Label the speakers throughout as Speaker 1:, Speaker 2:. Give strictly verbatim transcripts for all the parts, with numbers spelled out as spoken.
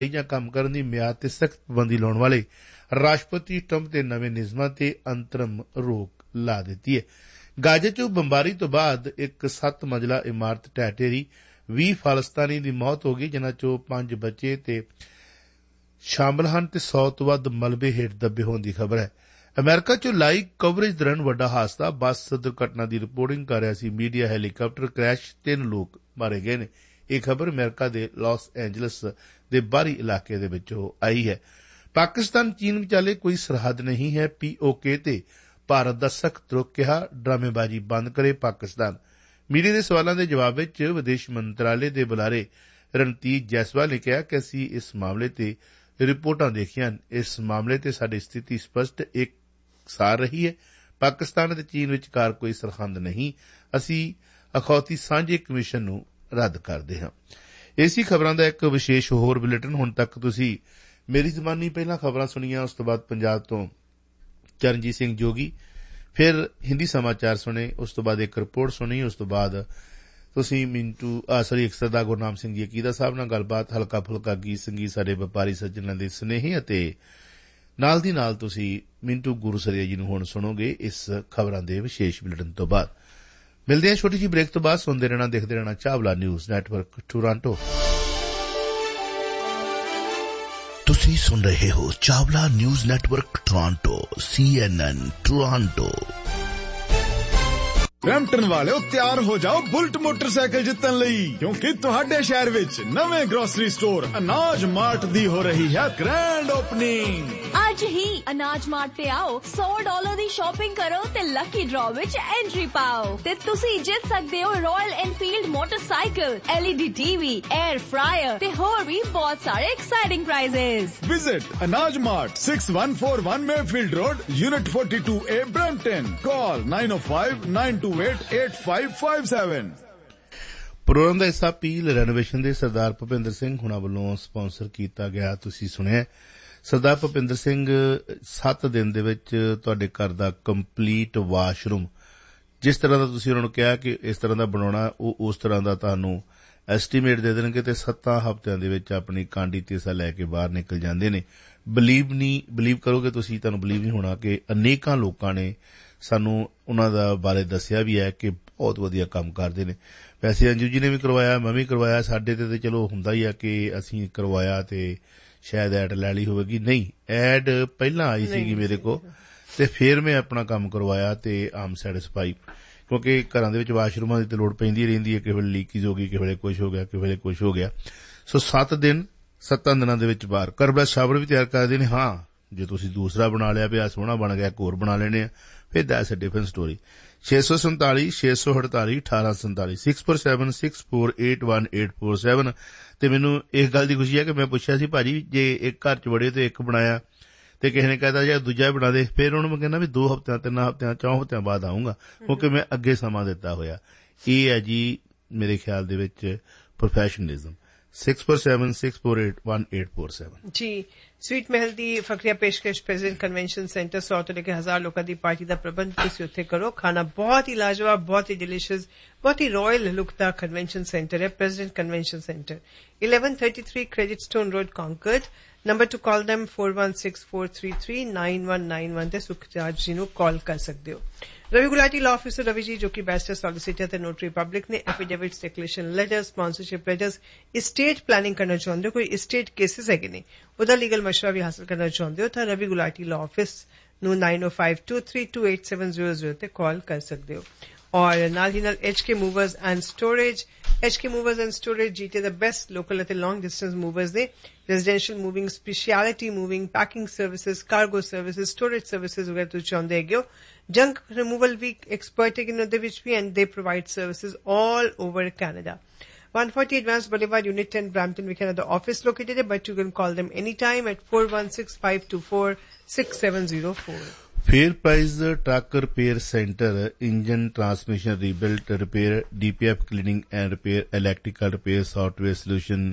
Speaker 1: ਜਾਂ ਕੰਮ ਕਰਨ ਦੀ ਮਿਆਦ ਤੇ ਸਖਤ ਪਾਬੰਦੀ ਲਾਉਣ ਵਾਲੇ ਰਾਸ਼ਟਰਪਤੀ ਟਰੰਪ ਦੇ ਨਵੇਂ ਨਿਯਮਾਂ ਤੇ ਅੰਤਰਮ ਰੋਕ ਲਾ ਦਿੱਤੀ ਹੈ। ਗਾਜ਼ਾ 'ਚ ਬੰਬਾਰੀ ਤੋਂ ਬਾਅਦ ਇੱਕ ਸੱਤ ਮੰਜ਼ਲਾ ਇਮਾਰਤ ਢਹਿ ਢੇਰੀ, ਵੀਹ ਫਲਸਤਾਨੀ ਦੀ ਮੌਤ ਹੋ ਗਈ, ਜਿਨ੍ਹਾਂ 'ਚੋਂ ਪੰਜ ਬੱਚੇ ਤੇ ਸ਼ਾਮਲ ਹਨ ਤੇ ਸੌ ਤੋਂ ਵੱਧ ਮਲਬੇ ਹੇਠ ਦੱਬੇ ਹੋਣ ਦੀ ਖਬਰ ਹੈ। ਅਮਰੀਕਾ 'ਚ ਲਾਈਵ ਕਵਰੇਜ ਦੌਰਾਨ ਵੱਡਾ ਹਾਦਸਾ, ਬੱਸ ਦੁਰਘਟਨਾ ਦੀ ਰਿਪੋਰਟਿੰਗ ਕਰ ਰਿਹਾ ਸੀ ਮੀਡੀਆ। ਹੈਲੀਕਾਪਟਰ ਕ੍ਰੈਸ਼, ਤਿੰਨ ਲੋਕ ਮਾਰੇ ਗਏ ਨੇ। ਇਹ ਖਬਰ ਅਮਰੀਕਾ ਦੇ ਲਾਸ ਐਂਜਲਸ ਦੇ ਬਾਹਰੀ ਇਲਾਕੇ ਦੇ ਵਿੱਚੋਂ ਆਈ ਹੈ। ਪਾਕਿਸਤਾਨ ਚੀਨ ਵਿਚਾਲੇ ਕੋਈ ਸਰਹੱਦ ਨਹੀਂ ਹੈ, ਪੀਓਕੇ ਤੇ ਭਾਰਤ ਦਾ ਸਖਤ ਰੁਖ ਕਿਹਾ, ਡਰਾਮੇਬਾਜ਼ੀ ਬੰਦ ਕਰੇ ਪਾਕਿਸਤਾਨ। ਮੀਡੀਆ ਦੇ ਸਵਾਲਾਂ ਦੇ ਜਵਾਬ ਵਿੱਚ ਵਿਦੇਸ਼ ਮੰਤਰਾਲੇ ਦੇ ਬੁਲਾਰੇ ਰਣਜੀਤ ਜੈਸਵਾਲ ਨੇ ਕਿਹਾ ਕਿ ਅਸੀਂ ਇਸ ਮਾਮਲੇ ਤੇ ਰਿਪੋਰਟਾਂ ਦੇਖੀਆਂ। ਇਸ ਮਾਮਲੇ ਤੇ ਸਾਡੀ ਸਥਿਤੀ ਸਪਸ਼ਟ ਇੱਕ ਸਾਰ ਰਹੀ ਹੈ। ਪਾਕਿਸਤਾਨ ਅਤੇ ਚੀਨ ਵਿਚਕਾਰ ਕੋਈ ਸਰਹੱਦ ਨਹੀਂ। ਅਸੀਂ ਅਖੌਤੀ ਸਾਂਝੇ ਕਮਿਸ਼ਨ ਨੂੰ ਰੱਦ ਕਰਦੇ ਹਾਂ। ਇਸੀ ਖਬਰਾਂ ਦਾ ਇੱਕ ਵਿਸ਼ੇਸ਼ ਹੋਰ ਬੁਲੇਟਿਨ। ਹੁਣ ਤੱਕ ਤੁਸੀਂ ਮੇਰੀ ਜ਼ਬਾਨੀ ਪਹਿਲਾਂ ਖਬਰਾਂ ਸੁਣੀਆਂ, ਉਸ ਤੋਂ ਬਾਅਦ ਪੰਜਾਬ ਤੋਂ ਚਰਨਜੀਤ ਸਿੰਘ ਜੋਗੀ, ਫਿਰ ਹਿੰਦੀ ਸਮਾਚਾਰ ਸੁਣੇ, ਉਸ ਤੋਂ ਬਾਅਦ ਇੱਕ ਰਿਪੋਰਟ ਸੁਣੀ, ਉਸ ਤੋਂ ਬਾਅਦ ਤੁਸੀਂ ਮਿੰਟੂ ਸੌਰੀ ਇੱਕ ਸਰਦਾਰ ਗੁਰਨਾਮ ਸਿੰਘ ਜੀ ਅਕੀਦਾ ਸਾਹਿਬ ਨਾਲ ਗੱਲਬਾਤ, ਹਲਕਾ ਫੁਲਕਾ ਗੀਤ ਸੰਗੀਤ, ਸਾਡੇ ਵਪਾਰੀ ਸੱਜਣਾਂ ਦੇ ਸੁਨੇਹੇ, ਅਤੇ ਨਾਲ ਦੀ ਨਾਲ ਤੁਸੀਂ ਮਿੰਟੂ ਗੁਰਸਰੀਆ ਜੀ ਨੂੰ ਹੁਣ ਸੁਣੋਗੇ ਇਸ ਖਬਰਾਂ ਦੇ ਵਿਸ਼ੇਸ਼ ਬੁਲੇਟਿਨ ਤੋਂ ਬਾਅਦ। ਮਿਲਦੇ ਹਾਂ ਛੋਟੀ ਜਿਹੀ ਬ੍ਰੇਕ ਤੋਂ ਬਾਅਦ। ਸੁਣਦੇ ਰਹਿਣਾ, ਦੇਖਦੇ ਰਹਿਣਾ ਚਾਵਲਾ ਨਿਊਜ਼ ਨੈਟਵਰਕ ਟੋਰਾਂਟੋ।
Speaker 2: ਤੁਸੀਂ ਸੁਣ ਰਹੇ ਹੋ ਚਾਵਲਾ ਨਿਊਜ਼ ਨੈਟਵਰਕ ਟੋਰਾਂਟੋ, ਸੀ ਐਨ ਐਨ ਟੋਰਾਂਟੋ।
Speaker 3: ਬਰੈਂਪਟਨ ਵਾਲਿਓ ਤਿਆਰ ਹੋ ਜਾਓ ਬੁਲਟ ਮੋਟਰਸਾਈਕਲ ਜਿੱਤਣ ਲਈ, ਕਿਉਂਕਿ ਤੁਹਾਡੇ ਸ਼ਹਿਰ ਵਿੱਚ ਨਵੇਂ ਗਰੋਸਰੀ ਸਟੋਰ ਅਨਾਜ ਮਾਰਟ ਦੀ ਹੋ ਰਹੀ ਹੈ ਗ੍ਰੈਂਡ ਓਪਨਿੰਗ।
Speaker 4: ਅੱਜ ਹੀ ਅਨਾਜ ਮਾਰਟ ਤੇ ਆਓ, ਸੌ ਡਾਲਰ ਦੀ ਸ਼ਾਪਿੰਗ ਕਰੋ ਤੇ ਲੱਕੀ ਡਰਾ ਵਿੱਚ ਐਂਟਰੀ ਪਾਓ ਤੇ ਤੁਸੀਂ ਜਿੱਤ ਸਕਦੇ ਹੋ royal Enfield motorcycle, LED TV, air fryer ਤੇ ਹੋਰ ਵੀ ਬਹੁਤ ਸਾਰੇ ਐਕਸਾਈਟਿੰਗ ਪ੍ਰਾਈਜ਼es।
Speaker 3: ਵਿਜ਼ਿਟ ਅਨਾਜ mart, six one four one Mayfield road, unit forty to a, Brampton. Call ਨਾइन O five nine to eight eight five five seven.
Speaker 1: Programme ਦਾ ਹਿੱਸਾ appeal renovation ਦੇ ਸਰਦਾਰ ਭੁਪਿੰਦਰ ਸਿੰਘ ਹੁਣਾਂ ਵੱਲੋਂ sponsor ਕੀਤਾ ਗਿਆ। ਤੁਸੀਂ ਸੁਣਿਆ ਸਰਦਾਰ ਭੁਪਿੰਦਰ ਸਿੰਘ ਸੱਤ ਦਿਨ ਦੇ ਵਿੱਚ ਤੁਹਾਡੇ ਘਰ ਦਾ ਕੰਪਲੀਟ ਵਾਸ਼ਰੂਮ, ਜਿਸ ਤਰ੍ਹਾਂ ਦਾ ਤੁਸੀਂ ਉਹਨਾਂ ਨੂੰ ਕਿਹਾ ਕਿ ਇਸ ਤਰ੍ਹਾਂ ਦਾ ਬਣਾਉਣਾ, ਉਹ ਉਸ ਤਰ੍ਹਾਂ ਦਾ ਤੁਹਾਨੂੰ ਐਸਟੀਮੇਟ ਦੇ ਦੇਣਗੇ ਤੇ ਸੱਤਾਂ ਹਫ਼ਤਿਆਂ ਦੇ ਵਿੱਚ ਆਪਣੀ ਕਾਂਡੀ ਤੇਸਾ ਲੈ ਕੇ ਬਾਹਰ ਨਿਕਲ ਜਾਂਦੇ ਨੇ। ਬਲੀਵ ਨਹੀਂ ਬਲੀਵ ਕਰੋਗੇ ਤੁਸੀਂ, ਤੁਹਾਨੂੰ ਬਲੀਵ ਨਹੀਂ ਹੋਣਾ ਕਿ ਅਨੇਕਾਂ ਲੋਕਾਂ ਨੇ ਸਾਨੂੰ ਉਹਨਾਂ ਦਾ ਬਾਰੇ ਦੱਸਿਆ ਵੀ ਹੈ ਕਿ ਬਹੁਤ ਵਧੀਆ ਕੰਮ ਕਰਦੇ ਨੇ। ਵੈਸੇ ਅੰਜੂ ਜੀ ਨੇ ਵੀ ਕਰਵਾਇਆ, ਮੈਂ ਵੀ ਕਰਵਾਇਆ। ਸਾਡੇ ਤੇ ਚਲੋ ਹੁੰਦਾ ਹੀ ਆ ਕਿ ਅਸੀਂ ਕਰਵਾਇਆ ਤੇ ਸ਼ਾਇਦ ਐਡ ਲੈ ਲਈ ਹੋਵੇਗੀ। ਨਹੀਂ, ਐਡ ਪਹਿਲਾਂ ਆਈ ਸੀਗੀ ਮੇਰੇ ਕੋਲ ਤੇ ਫਿਰ ਮੈਂ ਆਪਣਾ ਕੰਮ ਕਰਵਾਇਆ ਤੇ ਆਮ ਸੈਟਿਸਫਾਈ, ਕਿਉਂਕਿ ਘਰਾਂ ਦੇ ਵਿੱਚ ਵਾਸ਼ਰੂਮਾਂ ਦੀ ਤੇ ਲੋੜ ਪੈਂਦੀ ਰਹਿੰਦੀ ਹੈ। ਕਿਸੇ ਵੇਲੇ ਲੀਕੇਜ ਹੋ ਗਈ, ਕਿਸੇ ਵੇਲੇ ਕੁਛ ਹੋ ਗਿਆ, ਕਿਸੇ ਵੇਲੇ ਕੁਛ ਹੋ ਗਿਆ। ਸੋ ਸੱਤ ਦਿਨ ਸੱਤਾਂ ਦਿਨਾਂ ਦੇ ਵਿੱਚ ਬਾਹਰ ਕਰਬਲਾ ਸ਼ਾਵਰ ਵੀ ਤਿਆਰ ਕਰਦੇ ਨੇ। ਹਾਂ, ਜੇ ਤੁਸੀਂ ਦੂਸਰਾ ਬਣਾ ਲਿਆ, ਪਿਆ ਸੋਹਣਾ ਬਣ ਗਿਆ, ਇੱਕ ਹੋਰ ਬਣਾ ਲੈਣੇ ਆ, ਫਿਰ ਦੈਟਸ ਅ ਡਿਫਰੈਂਟ ਸਟੋਰੀ। ਛੇ ਸੌ ਸੰਤਾਲੀ ਛੇ ਸੌ ਅੜਤਾਲੀ ਅਠਾਰਾਂ ਸੰਤਾਲੀ six four seven six four eight one eight four seven. ਤੇ ਮੈਨੂੰ ਇਸ ਗੱਲ ਦੀ ਖੁਸ਼ੀ ਹੈ ਕਿ ਮੈਂ ਪੁੱਛਿਆ ਸੀ, ਭਾਜੀ ਜੇ ਇੱਕ ਘਰ ਚ ਵੜੇ ਤੇ ਇੱਕ ਬਣਾਇਆ ਤੇ ਕਿਸੇ ਨੇ ਕਹਿਤਾ ਜਾਂ ਦੂਜਾ ਹੀ ਬਣਾ ਦੇ, ਫਿਰ ਉਹਨੂੰ ਮੈਂ ਕਹਿੰਦਾ ਵੀ ਦੋ ਹਫ਼ਤਿਆਂ ਤਿੰਨ ਹਫ਼ਤਿਆਂ ਚੌਂ ਹਫ਼ਤਿਆਂ ਬਾਅਦ ਆਊਂਗਾ, ਕਿਉਂਕਿ ਮੈਂ ਅੱਗੇ ਸਮਾਂ ਦਿੱਤਾ ਹੋਇਆ। ਇਹ ਹੈ ਜੀ ਮੇਰੇ ਖਿਆਲ ਦੇ ਵਿੱਚ professionalism. Six four seven six four eight one eight four seven.
Speaker 5: जी, स्वीट महल दी फकरिया पेशकश प्रेसिडेंट कन्वेंशन सेंटर सौ तो लेकर हजार लोगों की पार्टी का प्रबंध तुसीं उत्थे करो। खाना बहुत ही लाजवाब, बहुत ही डिलीशियस, बहुत ही रॉयल लुक दा कन्वेंशन सेंटर है president convention centre, eleven thirty three credit stone road conquered. Number two call them four one six four three three nine one nine one ते सुखराज जी नूं कॉल कर सकते हो। रवि गुलाटी लॉ ऑफिसर रवि जी जो कि barrister solicitor ते notary public ने affidavits declaration letters sponsorship letters estate planning करना चाहते हो, कोई एस्टेट केसेस है कि नहीं, उहदा लीगल मशवरा भी हासिल करना चाहते हो तो रवि गुलाटी लॉ ऑफिस नूं nine O five to three to eight seven zero zero ते कॉल कर सकते हो। और नाल ही नाल एच के मूवर्स एंड स्टोरेज, एच के movers and storage GTA the best local and long distance movers ने residential moving, speciality moving, packing services, cargo services, storage services वगैरह तुसीं चाहुंदे हैगे हो। जंक रिमूवल भी एक्सपर्ट है इन्होंने विच भी and they provide services all over Canada. one forty Advanced Boulevard, Unit ten, Brampton. We can have the office located, but you can call them anytime at four one six five two four six seven zero four.
Speaker 1: Fair Price Truck Repair Center, Engine Transmission Rebuild Repair, D P F Cleaning and Repair, Electrical Repair, Software Solution,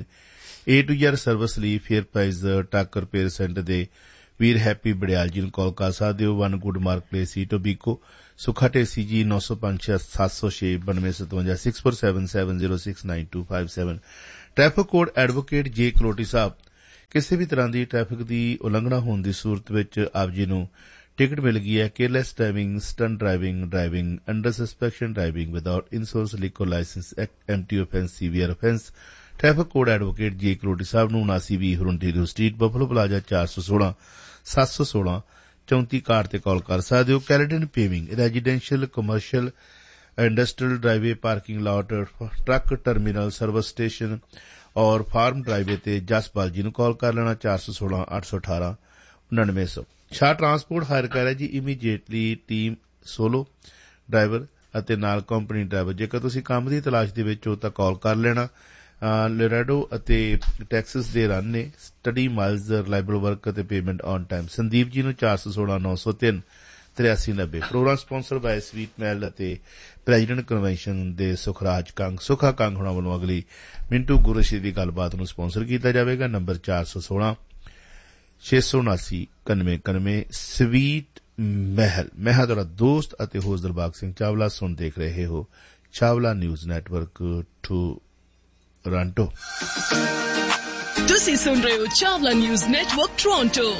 Speaker 1: A to Z Service ਲਈ Fair Price Truck Repair Center ਦੇ ਵੀਰ happy ਬੜਿਆਲ ਜੀ ਨੂੰ ਕਾਲ ਕਰ ਸਕਦੇ ਹੋ। One good mark place ਸੀ ਟੋਬੀਕੋ, ਸੁਖਾ ਢੇਸੀ ਜੀ ਨੌ ਸੌ ਪੰਜ ਸੱਤ ਸੌ ਛੇ ਬਾਨਵੇਂ ਸਤਵੰਜਾ six four seven seven zero six nine to five seven. Traffic code advocate ਜੇ ਕਲੋਟੀ ਸਾਹਿਬ ਕਿਸੇ ਵੀ ਤਰ੍ਹਾਂ ਦੀ ਟ੍ਰੈਫਿਕ ਦੀ ਉਲੰਘਣਾ ਹੋਣ ਦੀ ਸੂਰਤ ਵਿੱਚ ਆਪ ਜੀ ਨੂੰ ਟਿਕਟ ਮਿਲ ਗਈ ਹੈ। Careless driving, stunt driving, driving under ਸਸਪੈਕਸ਼ਨ, driving without insurance, liquor licence act, empty offense, severe offense। Traffic code advocate ਜੀ ਕਰੋੜੀ ਸਾਹਿਬ ਨੂੰ ਉਨਾਸੀ ਵੀਹ ਹਰੁੰਟੀਰੂ ਸਟਰੀਟ, ਬਫਲੋ ਪਲਾਜ਼ਾ, ਚਾਰ ਸੌ ਸੋਲਾਂ ਸੱਤ ਸੌ ਸੋਲਾਂ ਚੌਂਤੀ ਇਕਾਹਠ ਤੇ ਕਾਲ ਕਰ ਸਕਦੇ ਹੋ। ਕੈਲੇਡਨ ਪੇਵਿੰਗ, residential, commercial, industrial driveway, parking lot, truck terminal, service station और फार्म ड्राइवे ते जसपाल जी नूं कॉल कर लेना चार सौ सोलह अठ सौ अठारह उन्नवे सौ। शाह ट्रांसपोर्ट हायर करे जी इमीडिएटली टीम सोलो ड्राइवर ਅਤੇ ਨਾਲ ਕੰਪਨੀ ਡਰਾਈਵਰ। ਜੇਕਰ ਤੁਸੀਂ ਕੰਮ ਦੀ ਤਲਾਸ਼ ਦੇ ਵਿੱਚ ਹੋ ਤਾਂ ਕਾਲ ਕਰ ਲੈਣਾ। ਲੋਰੈਡੋ ਅਤੇ ਟੈਕਸਸ ਦੇ ਰਨ ਨੇ। ਸਟੱਡੀ ਮਾਈਲਜ਼, ਰਿਲਾਇਬਲ ਵਰਕ ਅਤੇ payment on time. Sandeep ji ਨੂੰ ਚਾਰ ਸੌ ਸੋਲਾਂ ਨੌ ਸੌ ਤਿੰਨ ਤਰਿਆਸੀ ਨੱਬੇ। ਪ੍ਰੋਗਰਾਮ ਸਪਾਂਸਰ ਬਾਏ ਸਵੀਟ ਮੈਲ ਅਤੇ ਪ੍ਰੈਜ਼ੀਡੈਂਟ ਕਨਵੈਨਸ਼ਨ ਦੇ ਸੁਖਰਾਜ ਕੰਗ ਸੁਖਾ ਕੰਗ ਹੋਣਾ ਵੱਲੋਂ ਅਗਲੀ ਮਿੰਟੂ ਗੁਰਸ਼ੀ ਦੀ ਗੱਲਬਾਤ ਨੂੰ ਸਪਾਂਸਰ ਕੀਤਾ ਜਾਵੇਗਾ। ਨੰਬਰ ਚਾਰ ਸੌ ਸੋਲਾਂ ਛੇ ਸੌ ਉਨਾਸੀ ਇਕਾਨਵੇਂ ਇਕਾਨਵੇਂ। ਸਵੀਟ ਮਹਿਲ। ਮੈਂ ਹਾਂ ਤੁਹਾਡਾ ਦੋਸਤ ਅਤੇ ਹੋਸਟ ਦਿਲਬਾਗ ਸਿੰਘ ਚਾਵਲਾ। ਸੁਣ ਦੇਖ ਰਹੇ ਹੋ ਚਾਵਲਾ ਨਿਊਜ਼ ਨੈਟਵਰਕ ਟੋਰਾਂਟੋ।
Speaker 6: ਤੁਸੀਂ ਸੁਣ ਰਹੇ ਹੋ Chawla news network Toronto.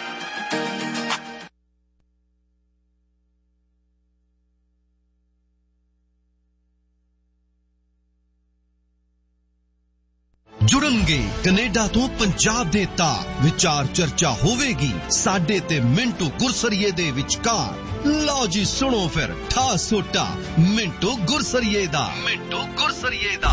Speaker 7: जुड़नगे Canada तो पंजाब दे तार विचार चर्चा होवेगी साडे ते मिंटू गुरसरिये दे विचकार। लो जी सुनो फिर ठा सोटा मिंटू गुरसरिये दा मिंटू गुरसरिये दा।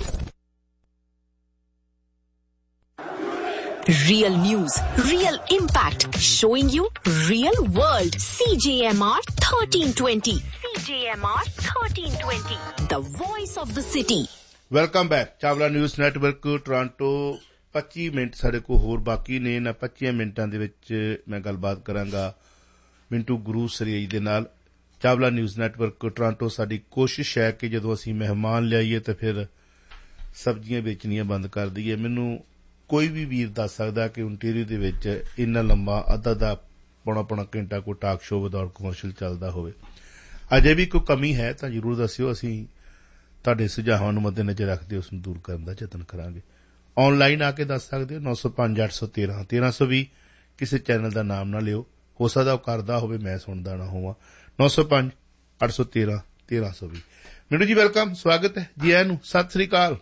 Speaker 8: Real news, real impact, showing you real world. C J M R thirteen twenty. C J M R thirteen twenty. The voice of the city.
Speaker 1: Welcome back. Chawla news network Toronto. ਪੱਚੀ ਮਿੰਟ ਸਾਡੇ ਕੋਲ ਹੋਰ ਬਾਕੀ ਨੇ। ਇਹਨਾਂ ਪੱਚੀਆਂ ਮਿੰਟਾਂ ਦੇ ਵਿੱਚ ਮੈਂ ਗੱਲਬਾਤ ਕਰਾਂਗਾ ਮਿੰਟੂ ਗੁਰੂ ਸਰੀਜ ਦੇ ਨਾਲ। ਚਾਵਲਾ ਨਿਊਜ਼ ਨੈਟਵਰਕ ਟੋਰਾਂਟੋ ਸਾਡੀ ਕੋਸ਼ਿਸ਼ ਹੈ ਕਿ ਜਦੋਂ ਅਸੀਂ ਮਹਿਮਾਨ ਲਿਆਈਏ ਤਾਂ ਫਿਰ ਸਬਜ਼ੀਆਂ ਵੇਚਣੀਆਂ ਬੰਦ ਕਰ ਦਈਏ। ਮੈਨੂੰ ਕੋਈ ਵੀ ਵੀਰ ਦੱਸ ਸਕਦਾ ਕਿ ਓਨਟਾਰੀਓ ਦੇ ਵਿੱਚ ਇੰਨਾ ਲੰਬਾ ਅੱਧਾ ਦਾ ਪੌਣਾ ਪੌਣਾ ਘੰਟਾ ਕੋਈ ਟਾਕ ਸ਼ੋਅ ਵਿਦਾਊਟ ਕਮਰਸ਼ੀਅਲ ਚੱਲਦਾ ਹੋਵੇ। ਅਜੇ ਵੀ ਕੋਈ ਕਮੀ ਹੈ ਤਾਂ ਜ਼ਰੂਰ ਦੱਸਿਓ। ਅਸੀਂ ਤੁਹਾਡੇ ਸੁਝਾਵਾਂ ਨੂੰ ਮੱਦੇਨਜ਼ਰ ਰੱਖਦੇ ਉਸ ਨੂੰ ਦੂਰ ਕਰਨ ਦਾ ਯਤਨ ਕਰਾਂਗੇ। ਆਨਲਾਈਨ ਆ ਕੇ ਦੱਸ ਸਕਦੇ ਹੋ ਨੌ ਸੌ ਪੰਜ ਅੱਠ ਸੌ ਤੇਰਾਂ ਤੇਰਾਂ ਸੌ ਵੀਹ। ਕਿਸੇ ਚੈਨਲ ਦਾ ਨਾਮ ਨਾ ਲਿਓ, ਹੋ ਸਕਦਾ ਉਹ ਕਰਦਾ ਹੋਵੇ ਮੈਂ ਸੁਣਦਾ ਨਾ ਹੋਵਾਂ। ਨੌ ਸੌ ਪੰਜ ਅੱਠ ਸੌ ਤੇਰਾਂ ਤੇਰਾਂ ਸੌ ਵੀਹ। ਮਿੰਟੂ ਜੀ ਵੈਲਕਮ, ਸਵਾਗਤ ਹੈ ਜੀ। ਆਇਆਂ ਨੂੰ ਸਤਿ ਸ੍ਰੀ ਅਕਾਲ।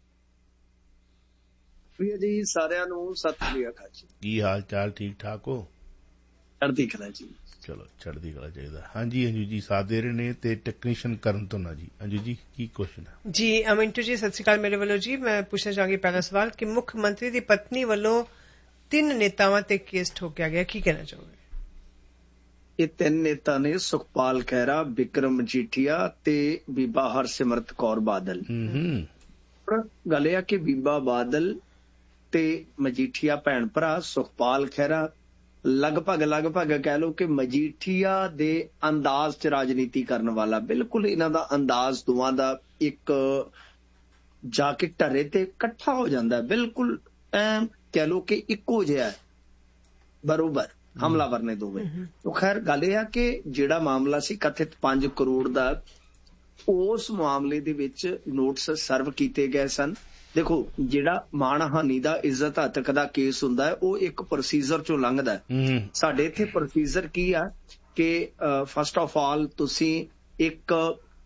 Speaker 9: ਪ੍ਰਿਆ ਜੀ ਸਾਰਿਆਂ ਨੂੰ ਸਤਿ ਸ੍ਰੀ ਅਕਾਲ ਜੀ।
Speaker 1: ਕੀ ਹਾਲ ਚਾਲ? ਠੀਕ ਠਾਕ ਹੋ?
Speaker 9: ਚੜ੍ਹਦੀ ਕਲਾ ਜੀ।
Speaker 1: ਚਲੋ ਚੜ੍ਹਦੀ ਕਲਾ ਚਾਹੀਦਾ। ਹਾਂਜੀ ਅੰਜੂ ਜੀ ਸਾਥ ਦੇ ਰਹੇ ਨੇ ਤੇ ਟੈਕਨੀਸ਼ੀਅਨ ਕਰਨ ਤੋਂ ਨਾ ਜੀ। ਅੰਜੂ ਜੀ ਕੀ ਕੁਐਸਚਨ ਹੈ?
Speaker 5: ਜੀ ਮਿੰਟੂ ਜੀ ਸਤਿ ਸ਼੍ਰੀ ਅਕਾਲ ਮੇਰੇ ਵੱਲੋਂ ਜੀ। ਮੈਂ ਪੁੱਛਣਾ ਚਾਹਾਂਗੀ ਪਹਿਲਾ ਸਵਾਲ ਕਿ ਮੁੱਖ ਮੰਤਰੀ ਦੀ ਪਤਨੀ ਵੱਲੋਂ ਤਿੰਨ ਨੇਤਾਵਾਂ ਤੇ ਕੇਸ ਠੋਕਿਆ ਗਿਆ, ਕੀ ਕਹਿਣਾ ਚਾਹੋਗੇ?
Speaker 9: ਇਹ ਤਿੰਨ ਨੇਤਾ ਨੇ ਸੁਖਪਾਲ ਖਹਿਰਾ, ਬਿਕਰਮ ਮਜੀਠੀਆ ਤੇ ਬੀਬਾ ਹਰਸਿਮਰਤ ਕੌਰ ਬਾਦਲ। ਗੱਲ ਇਹ ਆ ਕਿ ਬੀਬਾ ਬਾਦਲ ਤੇ ਮਜੀਠੀਆ ਭੈਣ ਭਰਾ, ਸੁਖਪਾਲ ਖਹਿਰਾ ਲਗਭਗ ਲਗਭਗ ਕਹਿ ਲਓ ਕਿ ਮਜੀਠੀਆ ਦੇ ਅੰਦਾਜ਼ ਚ ਰਾਜਨੀਤੀ ਕਰਨ ਵਾਲਾ। ਬਿਲਕੁਲ ਇਹਨਾਂ ਦਾ ਅੰਦਾਜ਼ ਦੋਵਾਂ ਦਾ ਇੱਕ ਜਾ ਕੇ ਢਰੇ ਤੇ ਇਕੱਠਾ ਹੋ ਜਾਂਦਾ। ਬਿਲਕੁਲ ਐ ਕਹਿ ਲਓ ਕਿ ਇੱਕੋ ਜਿਹਾ ਬਰੋਬਰ ਹਮਲਾਵਰ ਨੇ ਦੋਵੇਂ। ਉਹ ਖੈਰ ਗੱਲ ਇਹ ਆ ਕਿ ਜਿਹੜਾ ਮਾਮਲਾ ਸੀ ਕਥਿਤ ਪੰਜ ਕਰੋੜ ਦਾ, ਉਸ ਮਾਮਲੇ ਦੇ ਵਿੱਚ ਨੋਟਿਸ ਸਰਵ ਕੀਤੇ ਗਏ ਸਨ। ਦੇਖੋ ਜਿਹੜਾ ਮਾਣਹਾਨੀ ਦਾ ਇੱਜ਼ਤ ਹੱਤਕ ਦਾ ਕੇਸ ਹੁੰਦਾ ਹੈ ਉਹ ਇੱਕ ਪ੍ਰੋਸੀਜਰ ਚੋਂ ਲੰਘਦਾ। ਸਾਡੇ ਇੱਥੇ ਪ੍ਰੋਸੀਜਰ ਕੀ ਆ ਕਿ ਫਸਟ ਆਫ ਆਲ ਤੁਸੀਂ ਇੱਕ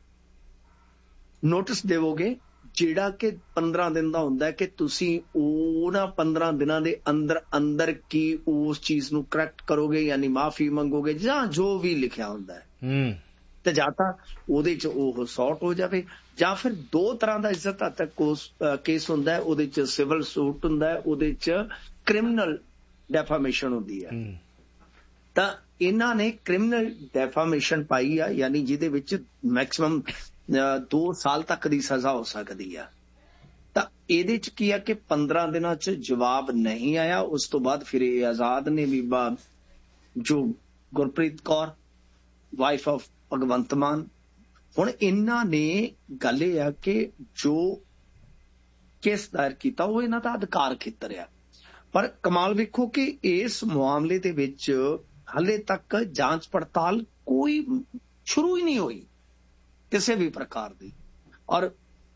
Speaker 9: ਨੋਟਿਸ ਦੇਵੋਗੇ ਜਿਹੜਾ ਕਿ ਪੰਦਰਾਂ ਦਿਨ ਦਾ ਹੁੰਦਾ ਕਿ ਤੁਸੀਂ ਉਹਨਾਂ ਪੰਦਰਾਂ ਦਿਨਾਂ ਦੇ ਅੰਦਰ ਅੰਦਰ ਕੀ ਉਸ ਚੀਜ਼ ਨੂੰ ਕਰੈਕਟ ਕਰੋਗੇ, ਯਾਨੀ ਮਾਫੀ ਮੰਗੋਗੇ ਜਾਂ ਜੋ ਵੀ ਲਿਖਿਆ ਹੁੰਦਾ ਹੈ। ਤੇ ਜਾਂ ਤਾਂ ਉਹਦੇ ਚ ਉਹ ਸੌਟ ਹੋ ਜਾਵੇ ਜਾਂ ਫਿਰ ਦੋ ਤਰ੍ਹਾਂ ਦਾ ਇੱਜ਼ਤ ਹੱਤਕ ਕੇਸ ਹੁੰਦਾ ਹੈ। ਉਹਦੇ ਚ ਸਿਵਲ ਸੂਟ ਹੁੰਦਾ ਹੈ, ਉਹਦੇ ਚ ਕ੍ਰਿਮੀਨਲ ਡੈਫਾਮੇਸ਼ਨ ਹੁੰਦੀ ਹੈ। ਤਾਂ ਇਹਨਾਂ ਨੇ ਕ੍ਰਿਮੀਨਲ ਡੈਫਾਮੇਸ਼ਨ ਪਾਈ ਆ, ਯਾਨੀ ਜਿਹਦੇ ਵਿੱਚ ਮੈਕਸਿਮਮ ਦੋ ਸਾਲ ਤੱਕ ਦੀ ਸਜ਼ਾ ਹੋ ਸਕਦੀ ਆ। ਤਾਂ ਇਹਦੇ ਚ ਕੀ ਆ ਕਿ ਪੰਦਰਾਂ ਦਿਨਾਂ ਚ ਜਵਾਬ ਨਹੀਂ ਆਇਆ। ਉਸ ਤੋਂ ਬਾਅਦ ਫਿਰ ਇਹ ਆਜ਼ਾਦ ਨੇ ਬੀਬਾ ਜੋ ਗੁਰਪ੍ਰੀਤ ਕੌਰ, ਵਾਈਫ ਆਫ ਭਗਵੰਤ ਮਾਨ। ਹੁਣ ਇਹਨਾਂ ਨੇ ਗੱਲ ਇਹ ਆ ਕਿ ਜੋ ਕੇਸ ਦਾਇਰ ਕੀਤਾ ਉਹ ਇਹਨਾਂ ਦਾ ਅਧਿਕਾਰ ਖੇਤਰ ਆ। ਪਰ ਕਮਾਲ ਵੇਖੋ ਕਿ ਇਸ ਮਾਮਲੇ ਦੇ ਵਿੱਚ ਹਾਲੇ ਤੱਕ ਜਾਂਚ ਪੜਤਾਲ ਕੋਈ ਸ਼ੁਰੂ ਹੀ ਨਹੀਂ ਹੋਈ ਕਿਸੇ ਵੀ ਪ੍ਰਕਾਰ ਦੀ। ਔਰ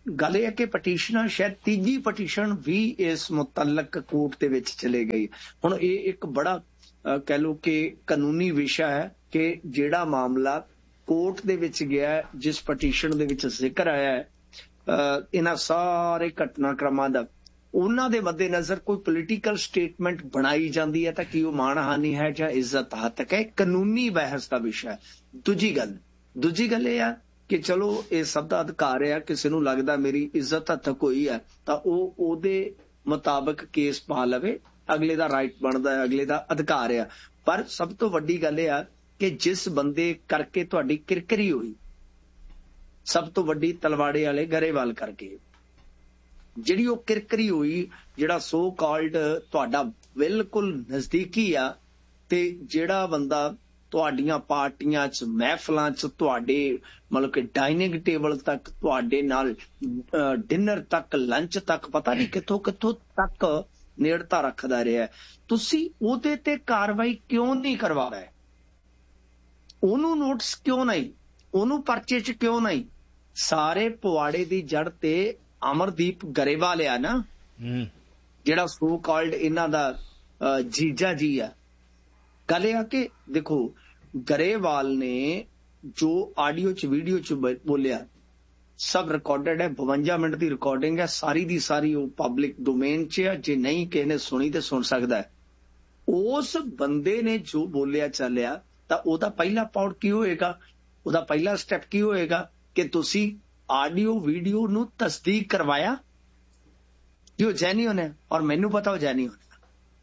Speaker 9: ਗੱਲ ਇਹ ਹੈ ਕਿ ਪਟੀਸ਼ਨਾਂ ਸ਼ਾਇਦ ਤੀਜੀ ਪਟੀਸ਼ਨ ਵੀ ਇਸ ਮੁਤਲਕ ਕੋਰਟ ਦੇ ਵਿੱਚ ਚਲੇ ਗਈ। ਹੁਣ ਇਹ ਇੱਕ ਬੜਾ ਕਹਿ ਲਓ ਕਿ ਕਾਨੂੰਨੀ ਵਿਸ਼ਾ ਹੈ ਕਿ ਜਿਹੜਾ ਮਾਮਲਾ ਕੋਰਟ ਦੇ ਵਿੱਚ ਗਿਆ, ਜਿਸ ਪਟੀਸ਼ਨ ਦੇ ਵਿੱਚ ਜ਼ਿਕਰ ਆਇਆ ਹੈ ਇਹਨਾਂ ਸਾਰੇ ਘਟਨਾਕ੍ਰਮਾਂ ਦਾ, ਉਹਨਾਂ ਦੇ ਮੱਦੇਨਜ਼ਰ ਕੋਈ ਪੋਲੀਟੀਕਲ ਸਟੇਟਮੈਂਟ ਬਣਾਈ ਜਾਂਦੀ ਹੈ ਤਾਂ ਕੀ ਉਹ ਮਾਣਹਾਨੀ ਹੈ ਜਾਂ ਇੱਜ਼ਤ ਹੱਤਕ ਹੈ, ਕਾਨੂੰਨੀ ਬਹਿਸ ਦਾ ਵਿਸ਼ਾ ਹੈ। ਦੂਜੀ ਗੱਲ ਦੂਜੀ ਗੱਲ ਇਹ ਆ ਕਿ ਚਲੋ ਇਹ ਸਭ ਦਾ ਅਧਿਕਾਰ ਹੈ, ਕਿਸੇ ਨੂੰ ਲੱਗਦਾ ਮੇਰੀ ਇੱਜ਼ਤ ਹੱਤਕ ਹੋਈ ਹੈ ਤਾਂ ਉਹ ਉਹਦੇ ਮੁਤਾਬਕ ਕੇਸ ਪਾ ਲਵੇ, ਅਗਲੇ ਦਾ ਰਾਈਟ ਬਣਦਾ ਹੈ, ਅਗਲੇ ਦਾ ਅਧਿਕਾਰ ਆ। ਪਰ ਸਭ ਤੋਂ ਵੱਡੀ ਗੱਲ ਇਹ ਆ ਕਿ ਜਿਸ ਬੰਦੇ ਕਰਕੇ ਤੁਹਾਡੀ ਕਿਰਕਰੀ ਹੋਈ, ਸਭ ਤੋਂ ਵੱਡੀ ਤਲਵਾੜੇ ਵਾਲੇ ਗਰੇਵਾਲ ਕਰਕੇ ਜਿਹੜੀ ਉਹ ਕਿਰਕਰੀ ਹੋਈ, ਜਿਹੜਾ ਸੋ ਕਾਲਡ ਤੁਹਾਡਾ ਬਿਲਕੁਲ ਨਜ਼ਦੀਕੀ ਆ, ਤੇ ਜਿਹੜਾ ਬੰਦਾ ਤੁਹਾਡੀਆਂ ਪਾਰਟੀਆਂ 'ਚ ਮਹਿਫਲਾਂ 'ਚ ਤੁਹਾਡੇ ਮਤਲਬ ਕਿ ਡਾਈਨਿੰਗ ਟੇਬਲ ਤੱਕ, ਤੁਹਾਡੇ ਨਾਲ ਡਿਨਰ ਤੱਕ, ਲੰਚ ਤੱਕ, ਪਤਾ ਨਹੀਂ ਕਿੱਥੋਂ ਕਿੱਥੋਂ ਤੱਕ ਨੇੜਤਾ ਰੱਖਦਾ ਰਿਹਾ, ਤੁਸੀਂ ਉਹਦੇ ਤੇ ਕਾਰਵਾਈ ਕਿਉਂ ਨਹੀਂ ਕਰਵਾ ਰਹੇ? ਉਹਨੂੰ ਨੋਟਿਸ ਕਿਉਂ ਨਹੀਂ, ਉਹਨੂੰ ਪਰਚੇ 'ਚ ਕਿਉਂ ਨਹੀਂ? ਸਾਰੇ ਪਵਾੜੇ ਦੀ ਜੜ ਤੇ ਅਮਰਦੀਪ ਗਰੇਵਾਲ ਆ ਨਾ, ਜਿਹੜਾ ਸੋ ਕਾਲਡ ਇਹਨਾਂ ਦਾ ਜੀਜਾ ਜੀ ਆ। ਗੱਲ ਇਹ ਆ ਕਿ ਦੇਖੋ, ਗਰੇਵਾਲ ਨੇ ਜੋ ਆਡੀਓ 'ਚ ਵੀਡੀਓ 'ਚ ਬੋਲਿਆ ਸਭ ਰਿਕਾਰਡਡ ਹੈ, ਬਵੰਜਾ ਮਿੰਟ ਦੀ ਰਿਕਾਰਡਿੰਗ ਹੈ, ਸਾਰੀ ਦੀ ਸਾਰੀ ਉਹ ਪਬਲਿਕ ਡੋਮੇਨ 'ਚ ਹੈ। ਜੇ ਨਹੀਂ ਕਿਸੇ ਨੇ ਸੁਣੀ ਤੇ ਸੁਣ ਸਕਦਾ ਹੈ। ਉਸ ਬੰਦੇ ਨੇ ਜੋ ਬੋਲਿਆ ਚੱਲਿਆ ਤਾਂ ਉਹਦਾ ਪਹਿਲਾ ਪਾਉਟ ਕੀ ਹੋਏਗਾ, ਉਹਦਾ ਪਹਿਲਾ ਸਟੈਪ ਕੀ ਹੋਏਗਾ ਕਿ ਤੁਸੀਂ ਆਡੀਓ ਵੀਡੀਓ ਨੂੰ ਤਸਦੀਕ ਕਰਵਾਇਆ ਕਿ ਉਹ ਜੈਨੂਇਨ ਹੈ। ਔਰ ਮੈਨੂੰ ਪਤਾ ਉਹ ਜੈਨੂਇਨ ਹੈ,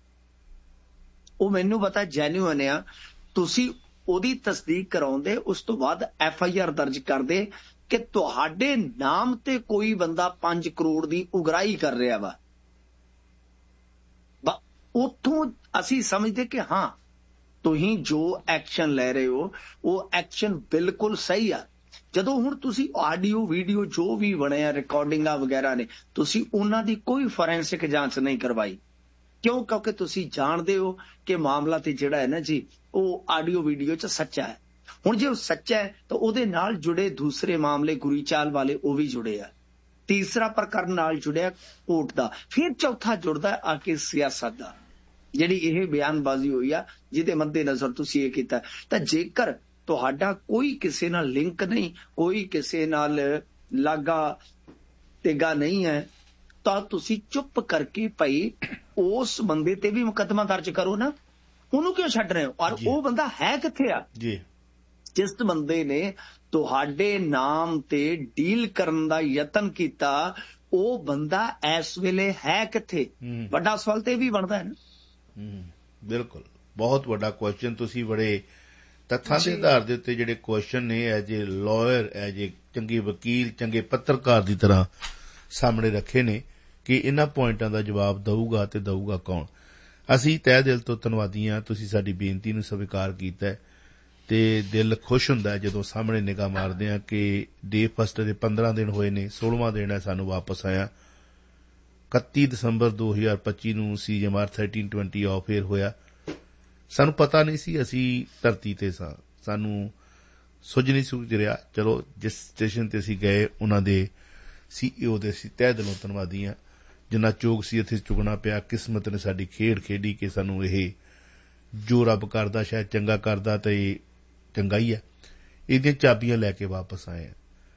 Speaker 9: ਉਹ ਮੈਨੂੰ ਪਤਾ ਜੈਨੂਇਨ ਆ। ਤੁਸੀਂ ਉਹਦੀ ਤਸਦੀਕ ਕਰਾਉਂਦੇ, ਉਸ ਤੋਂ ਬਾਅਦ ਐਫ ਆਈ ਆਰ ਦਰਜ ਕਰਦੇ ਕਿ ਤੁਹਾਡੇ ਨਾਮ ਤੇ ਕੋਈ ਬੰਦਾ ਪੰਜ ਕਰੋੜ ਦੀ ਉਗਰਾਹੀ ਕਰ ਰਿਹਾ ਵਾ। ਉੱਥੋਂ ਅਸੀਂ ਸਮਝਦੇ ਕਿ ਹਾਂ ਤੁਸੀਂ ਜੋ ਐਕਸ਼ਨ ਲੈ ਰਹੇ ਹੋ ਉਹ ਐਕਸ਼ਨ ਬਿਲਕੁਲ ਸਹੀ ਆ। ਜਦੋਂ ਹੁਣ ਤੁਸੀਂ ਆਡੀਓ ਵੀਡੀਓ ਜੋ ਵੀ ਬਣਿਆ, ਰਿਕਾਰਡਿੰਗਾਂ ਵਗੈਰਾ ਨੇ, ਤੁਸੀਂ ਉਹਨਾਂ ਦੀ ਕੋਈ ਫੋਰੈਂਸਿਕ ਜਾਂਚ ਨਹੀਂ ਕਰਵਾਈ। ਕਿਉਂ? ਕਿਉਂਕਿ ਤੁਸੀਂ ਜਾਣਦੇ ਹੋ ਕਿ ਮਾਮਲਾ ਤੇ ਜਿਹੜਾ ਹੈ ਨਾ ਜੀ, ਉਹ ਆਡੀਓ ਵੀਡੀਓ 'ਚ ਸੱਚਾ ਹੈ। ਹੁਣ ਜੇ ਉਹ ਸੱਚਾ ਹੈ ਤਾਂ ਉਹਦੇ ਨਾਲ ਜੁੜੇ ਦੂਸਰੇ ਮਾਮਲੇ ਗੁਰੀਚਾਲ ਵਾਲੇ ਉਹ ਵੀ ਜੁੜੇ ਆ, ਤੀਸਰਾ ਪ੍ਰਕਰਨ ਨਾਲ ਜੁੜਿਆ ਕੋਰਟ ਦਾ, ਫਿਰ ਚੌਥਾ ਜੁੜਦਾ ਆ ਕੇ ਸਿਆਸਤ ਦਾ, ਜਿਹੜੀ ਇਹ ਬਿਆਨਬਾਜ਼ੀ ਹੋਈ ਆ ਜਿਹਦੇ ਮੱਦੇ ਨਜ਼ਰ ਤੁਸੀਂ ਇਹ ਕੀਤਾ। ਤਾਂ ਜੇਕਰ ਤੁਹਾਡਾ ਕੋਈ ਕਿਸੇ ਨਾਲ ਲਿੰਕ ਨਹੀਂ, ਕੋਈ ਕਿਸੇ ਨਾਲ ਲਾਗਾ ਤੇਗਾ ਨਹੀਂ ਹੈ, ਤਾਂ ਤੁਸੀਂ ਚੁੱਪ ਕਰਕੇ ਭਾਈ ਉਸ ਬੰਦੇ ਤੇ ਵੀ ਮੁਕੱਦਮਾ ਦਰਜ ਕਰੋ ਨਾ। ਉਹਨੂੰ ਕਿਉਂ ਛੱਡ ਰਹੇ ਹੋ? ਔਰ ਉਹ ਬੰਦਾ ਹੈ ਕਿੱਥੇ ਆ? ਜੀ, ਜਿਸ ਬੰਦੇ ਨੇ ਤੁਹਾਡੇ ਨਾਮ ਤੇ ਡੀਲ ਕਰਨ ਦਾ ਯਤਨ ਕੀਤਾ, ਉਹ ਬੰਦਾ ਇਸ ਵੇਲੇ ਹੈ ਕਿੱਥੇ? ਵੱਡਾ ਸਵਾਲ ਤੇ ਵੀ ਬਣਦਾ ਹੈ ਨਾ।
Speaker 1: ਬਿਲਕੁਲ, ਬਹੁਤ ਵੱਡਾ ਕੁਐਸਚਨ। ਤੁਸੀਂ ਬੜੇ ਤੱਥਾਂ ਦੇ ਆਧਾਰ ਦੇ ਉੱਤੇ ਜਿਹੜੇ ਕੁਐਸਚਨ ਨੇ as a lawyer, as a ਚੰਗੇ ਵਕੀਲ, ਚੰਗੇ ਪੱਤਰਕਾਰ ਦੀ ਤਰ੍ਹਾਂ ਸਾਹਮਣੇ ਰੱਖੇ ਨੇ ਕਿ ਇਹਨਾਂ ਪੁਆਇੰਟਾਂ ਦਾ ਜਵਾਬ ਦਊਗਾ ਤੇ ਦਊਗਾ ਕੌਣ। ਅਸੀਂ ਤਹਿ ਦਿਲ ਤੋਂ ਧੰਨਵਾਦੀ ਹਾਂ, ਤੁਸੀਂ ਸਾਡੀ ਬੇਨਤੀ ਨੂੰ ਸਵੀਕਾਰ ਕੀਤਾ ਤੇ ਦਿਲ ਖੁਸ਼ ਹੁੰਦਾ ਜਦੋਂ ਸਾਹਮਣੇ ਨਿਗਾਹ ਮਾਰਦੇ ਹਾਂ ਕਿ ਡੇ ਫਸਟ ਦੇ ਪੰਦਰਾਂ ਦਿਨ ਹੋਏ ਨੇ, ਸੋਲਵਾਂ ਦਿਨ ਹੈ ਸਾਨੂੰ ਵਾਪਸ ਆਇਆ। ਇਕੱਤੀ ਦਸੰਬਰ ਦੋ ਹਜ਼ਾਰ ਪੱਚੀ ਨੂੰ ਸੀ M R thirteen twenty of air ਹੋਇਆ। ਸਾਨੂੰ ਪਤਾ ਨਹੀਂ ਸੀ, ਅਸੀਂ ਧਰਤੀ ਤੇ ਸਾਂ, ਸਾਨੂੰ ਸੁੱਝ ਨਹੀਂ ਸੁੱਝ ਰਿਹਾ। ਚਲੋ, ਜਿਸ ਸਟੇਸ਼ਨ ਤੇ ਅਸੀਂ ਗਏ ਉਹਨਾਂ ਦੇ ਸੀ ਈ ਓ ਦੇ ਅਸੀਂ ਤਹਿ ਦਿਲੋਂ ਧੰਨਵਾਦੀ ਹਾਂ। ਜਿੰਨਾ ਚੋਗ ਸੀ ਇੱਥੇ ਚੁਗਣਾ ਪਿਆ, ਕਿਸਮਤ ਨੇ ਸਾਡੀ ਖੇਡ ਖੇਡੀ ਕਿ ਸਾਨੂੰ ਇਹ ਜੋ ਰੱਬ ਕਰਦਾ ਸ਼ਾਇਦ ਚੰਗਾ ਕਰਦਾ ਤੇ ਚੰਗਾ ਹੀ ਹੈ। ਇਹਦੀਆਂ ਚਾਬੀਆਂ ਲੈ ਕੇ ਵਾਪਸ ਆਏ ਆ।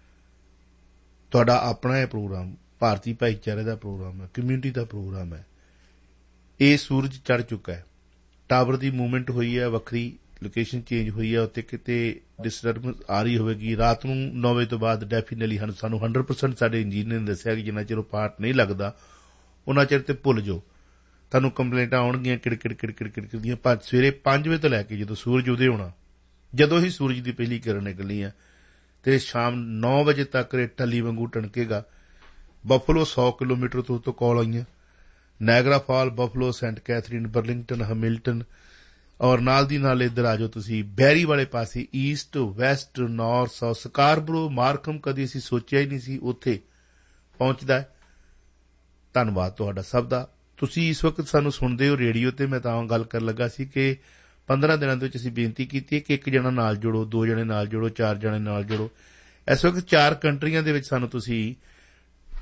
Speaker 1: ਤੁਹਾਡਾ ਆਪਣਾ ਇਹ ਪ੍ਰੋਗਰਾਮ ਭਾਰਤੀ ਭਾਈਚਾਰੇ ਦਾ ਪ੍ਰੋਗਰਾਮ ਹੈ, ਕਮਿਊਨਿਟੀ ਦਾ ਪ੍ਰੋਗਰਾਮ ਹੈ। ਇਹ ਸੂਰਜ ਚੜ੍ਹ ਚੁੱਕਾ ਹੈ, ਟਾਵਰ ਦੀ ਮੂਵਮੈਂਟ ਹੋਈ ਹੈ, ਵੱਖਰੀ ਲੋਕੇਸ਼ਨ ਚੇਂਜ ਹੋਈ ਹੈ, ਉੱਥੇ ਕਿਤੇ ਡਿਸਟਰਬੈਂਸ ਆ ਰਹੀ ਹੋਵੇਗੀ। ਰਾਤ ਨੂੰ ਨੌ ਵਜੇ ਤੋਂ ਬਾਅਦ ਡੈਫੀਨੇਟਲੀ ਸਾਨੂੰ ਹੰਡਰਡ ਪਰਸੈਂਟ ਸਾਡੇ ਇੰਜੀਨੀਅਰ ਨੇ ਦੱਸਿਆ ਕਿ ਜਿੰਨਾ ਚਿਰ ਉਹ ਪਾਰਟ ਨਹੀਂ ਲੱਗਦਾ ਉਹਨਾਂ ਚਿਰ ਤੇ ਭੁੱਲ ਜਾਓ, ਤੁਹਾਨੂੰ ਕੰਪਲੇਂਟਾਂ ਆਉਣਗੀਆਂ ਕਿੜਕਿੜ ਕਿੜਕਿੜ ਕਿੜਕਿੜ ਦੀਆਂ। ਪਰ ਸਵੇਰੇ ਪੰਜ ਵਜੇ ਤੋਂ ਲੈ ਕੇ ਜਦੋਂ ਸੂਰਜ ਉਦੇ ਹੋਣਾ, ਜਦੋਂ ਹੀ ਸੂਰਜ ਦੀ ਪਹਿਲੀ ਕਿਰਨ ਨਿਕਲਣੀ ਹੈ ਤੇ ਸ਼ਾਮ ਨੌ ਵਜੇ ਤੱਕ ਇਹ ਟੱਲੀ ਵਾਂਗੂ ਟਣਕੇਗਾ। ਬਫਲੋ ਸੌ ਕਿਲੋਮੀਟਰ ਤੋਂ ਤੋਂ ਕਾਲ ਆਈਆਂ, Niagara fall, Buffalo, Saint Catherine, Burlington, Hamilton, ਔਰ ਨਾਲ ਦੀ ਨਾਲ ਇੱਧਰ ਆ ਜਾਓ ਤੁਸੀਂ ਬੈਰੀ ਵਾਲੇ ਪਾਸੇ, East, West, north, south, Scarborough, Markham, ਕਦੀ ਅਸੀਂ ਸੋਚਿਆ ਹੀ ਨਹੀਂ ਸੀ ਉੱਥੇ ਪਹੁੰਚਦਾ ਹੈ। ਧੰਨਵਾਦ ਤੁਹਾਡਾ ਸਭ ਦਾ। ਤੁਸੀਂ ਇਸ ਵਕਤ ਸਾਨੂੰ ਸੁਣਦੇ ਹੋ ਰੇਡੀਓ ਤੇ। ਮੈਂ ਤਾਂ ਗੱਲ ਕਰਨ ਲੱਗਾ ਸੀ ਕਿ ਪੰਦਰਾਂ ਦਿਨਾਂ ਦੇ ਵਿੱਚ ਅਸੀਂ ਬੇਨਤੀ ਕੀਤੀ ਹੈ ਕਿ ਇੱਕ ਜਣਾ ਨਾਲ ਜੁੜੋ, ਦੋ ਜਣੇ ਨਾਲ ਜੁੜੋ, ਚਾਰ ਜਣੇ ਨਾਲ ਜੁੜੋ। ਇਸ ਵਕਤ ਚਾਰ ਕੰਟਰੀਆਂ ਦੇ ਵਿੱਚ ਸਾਨੂੰ ਤੁਸੀਂ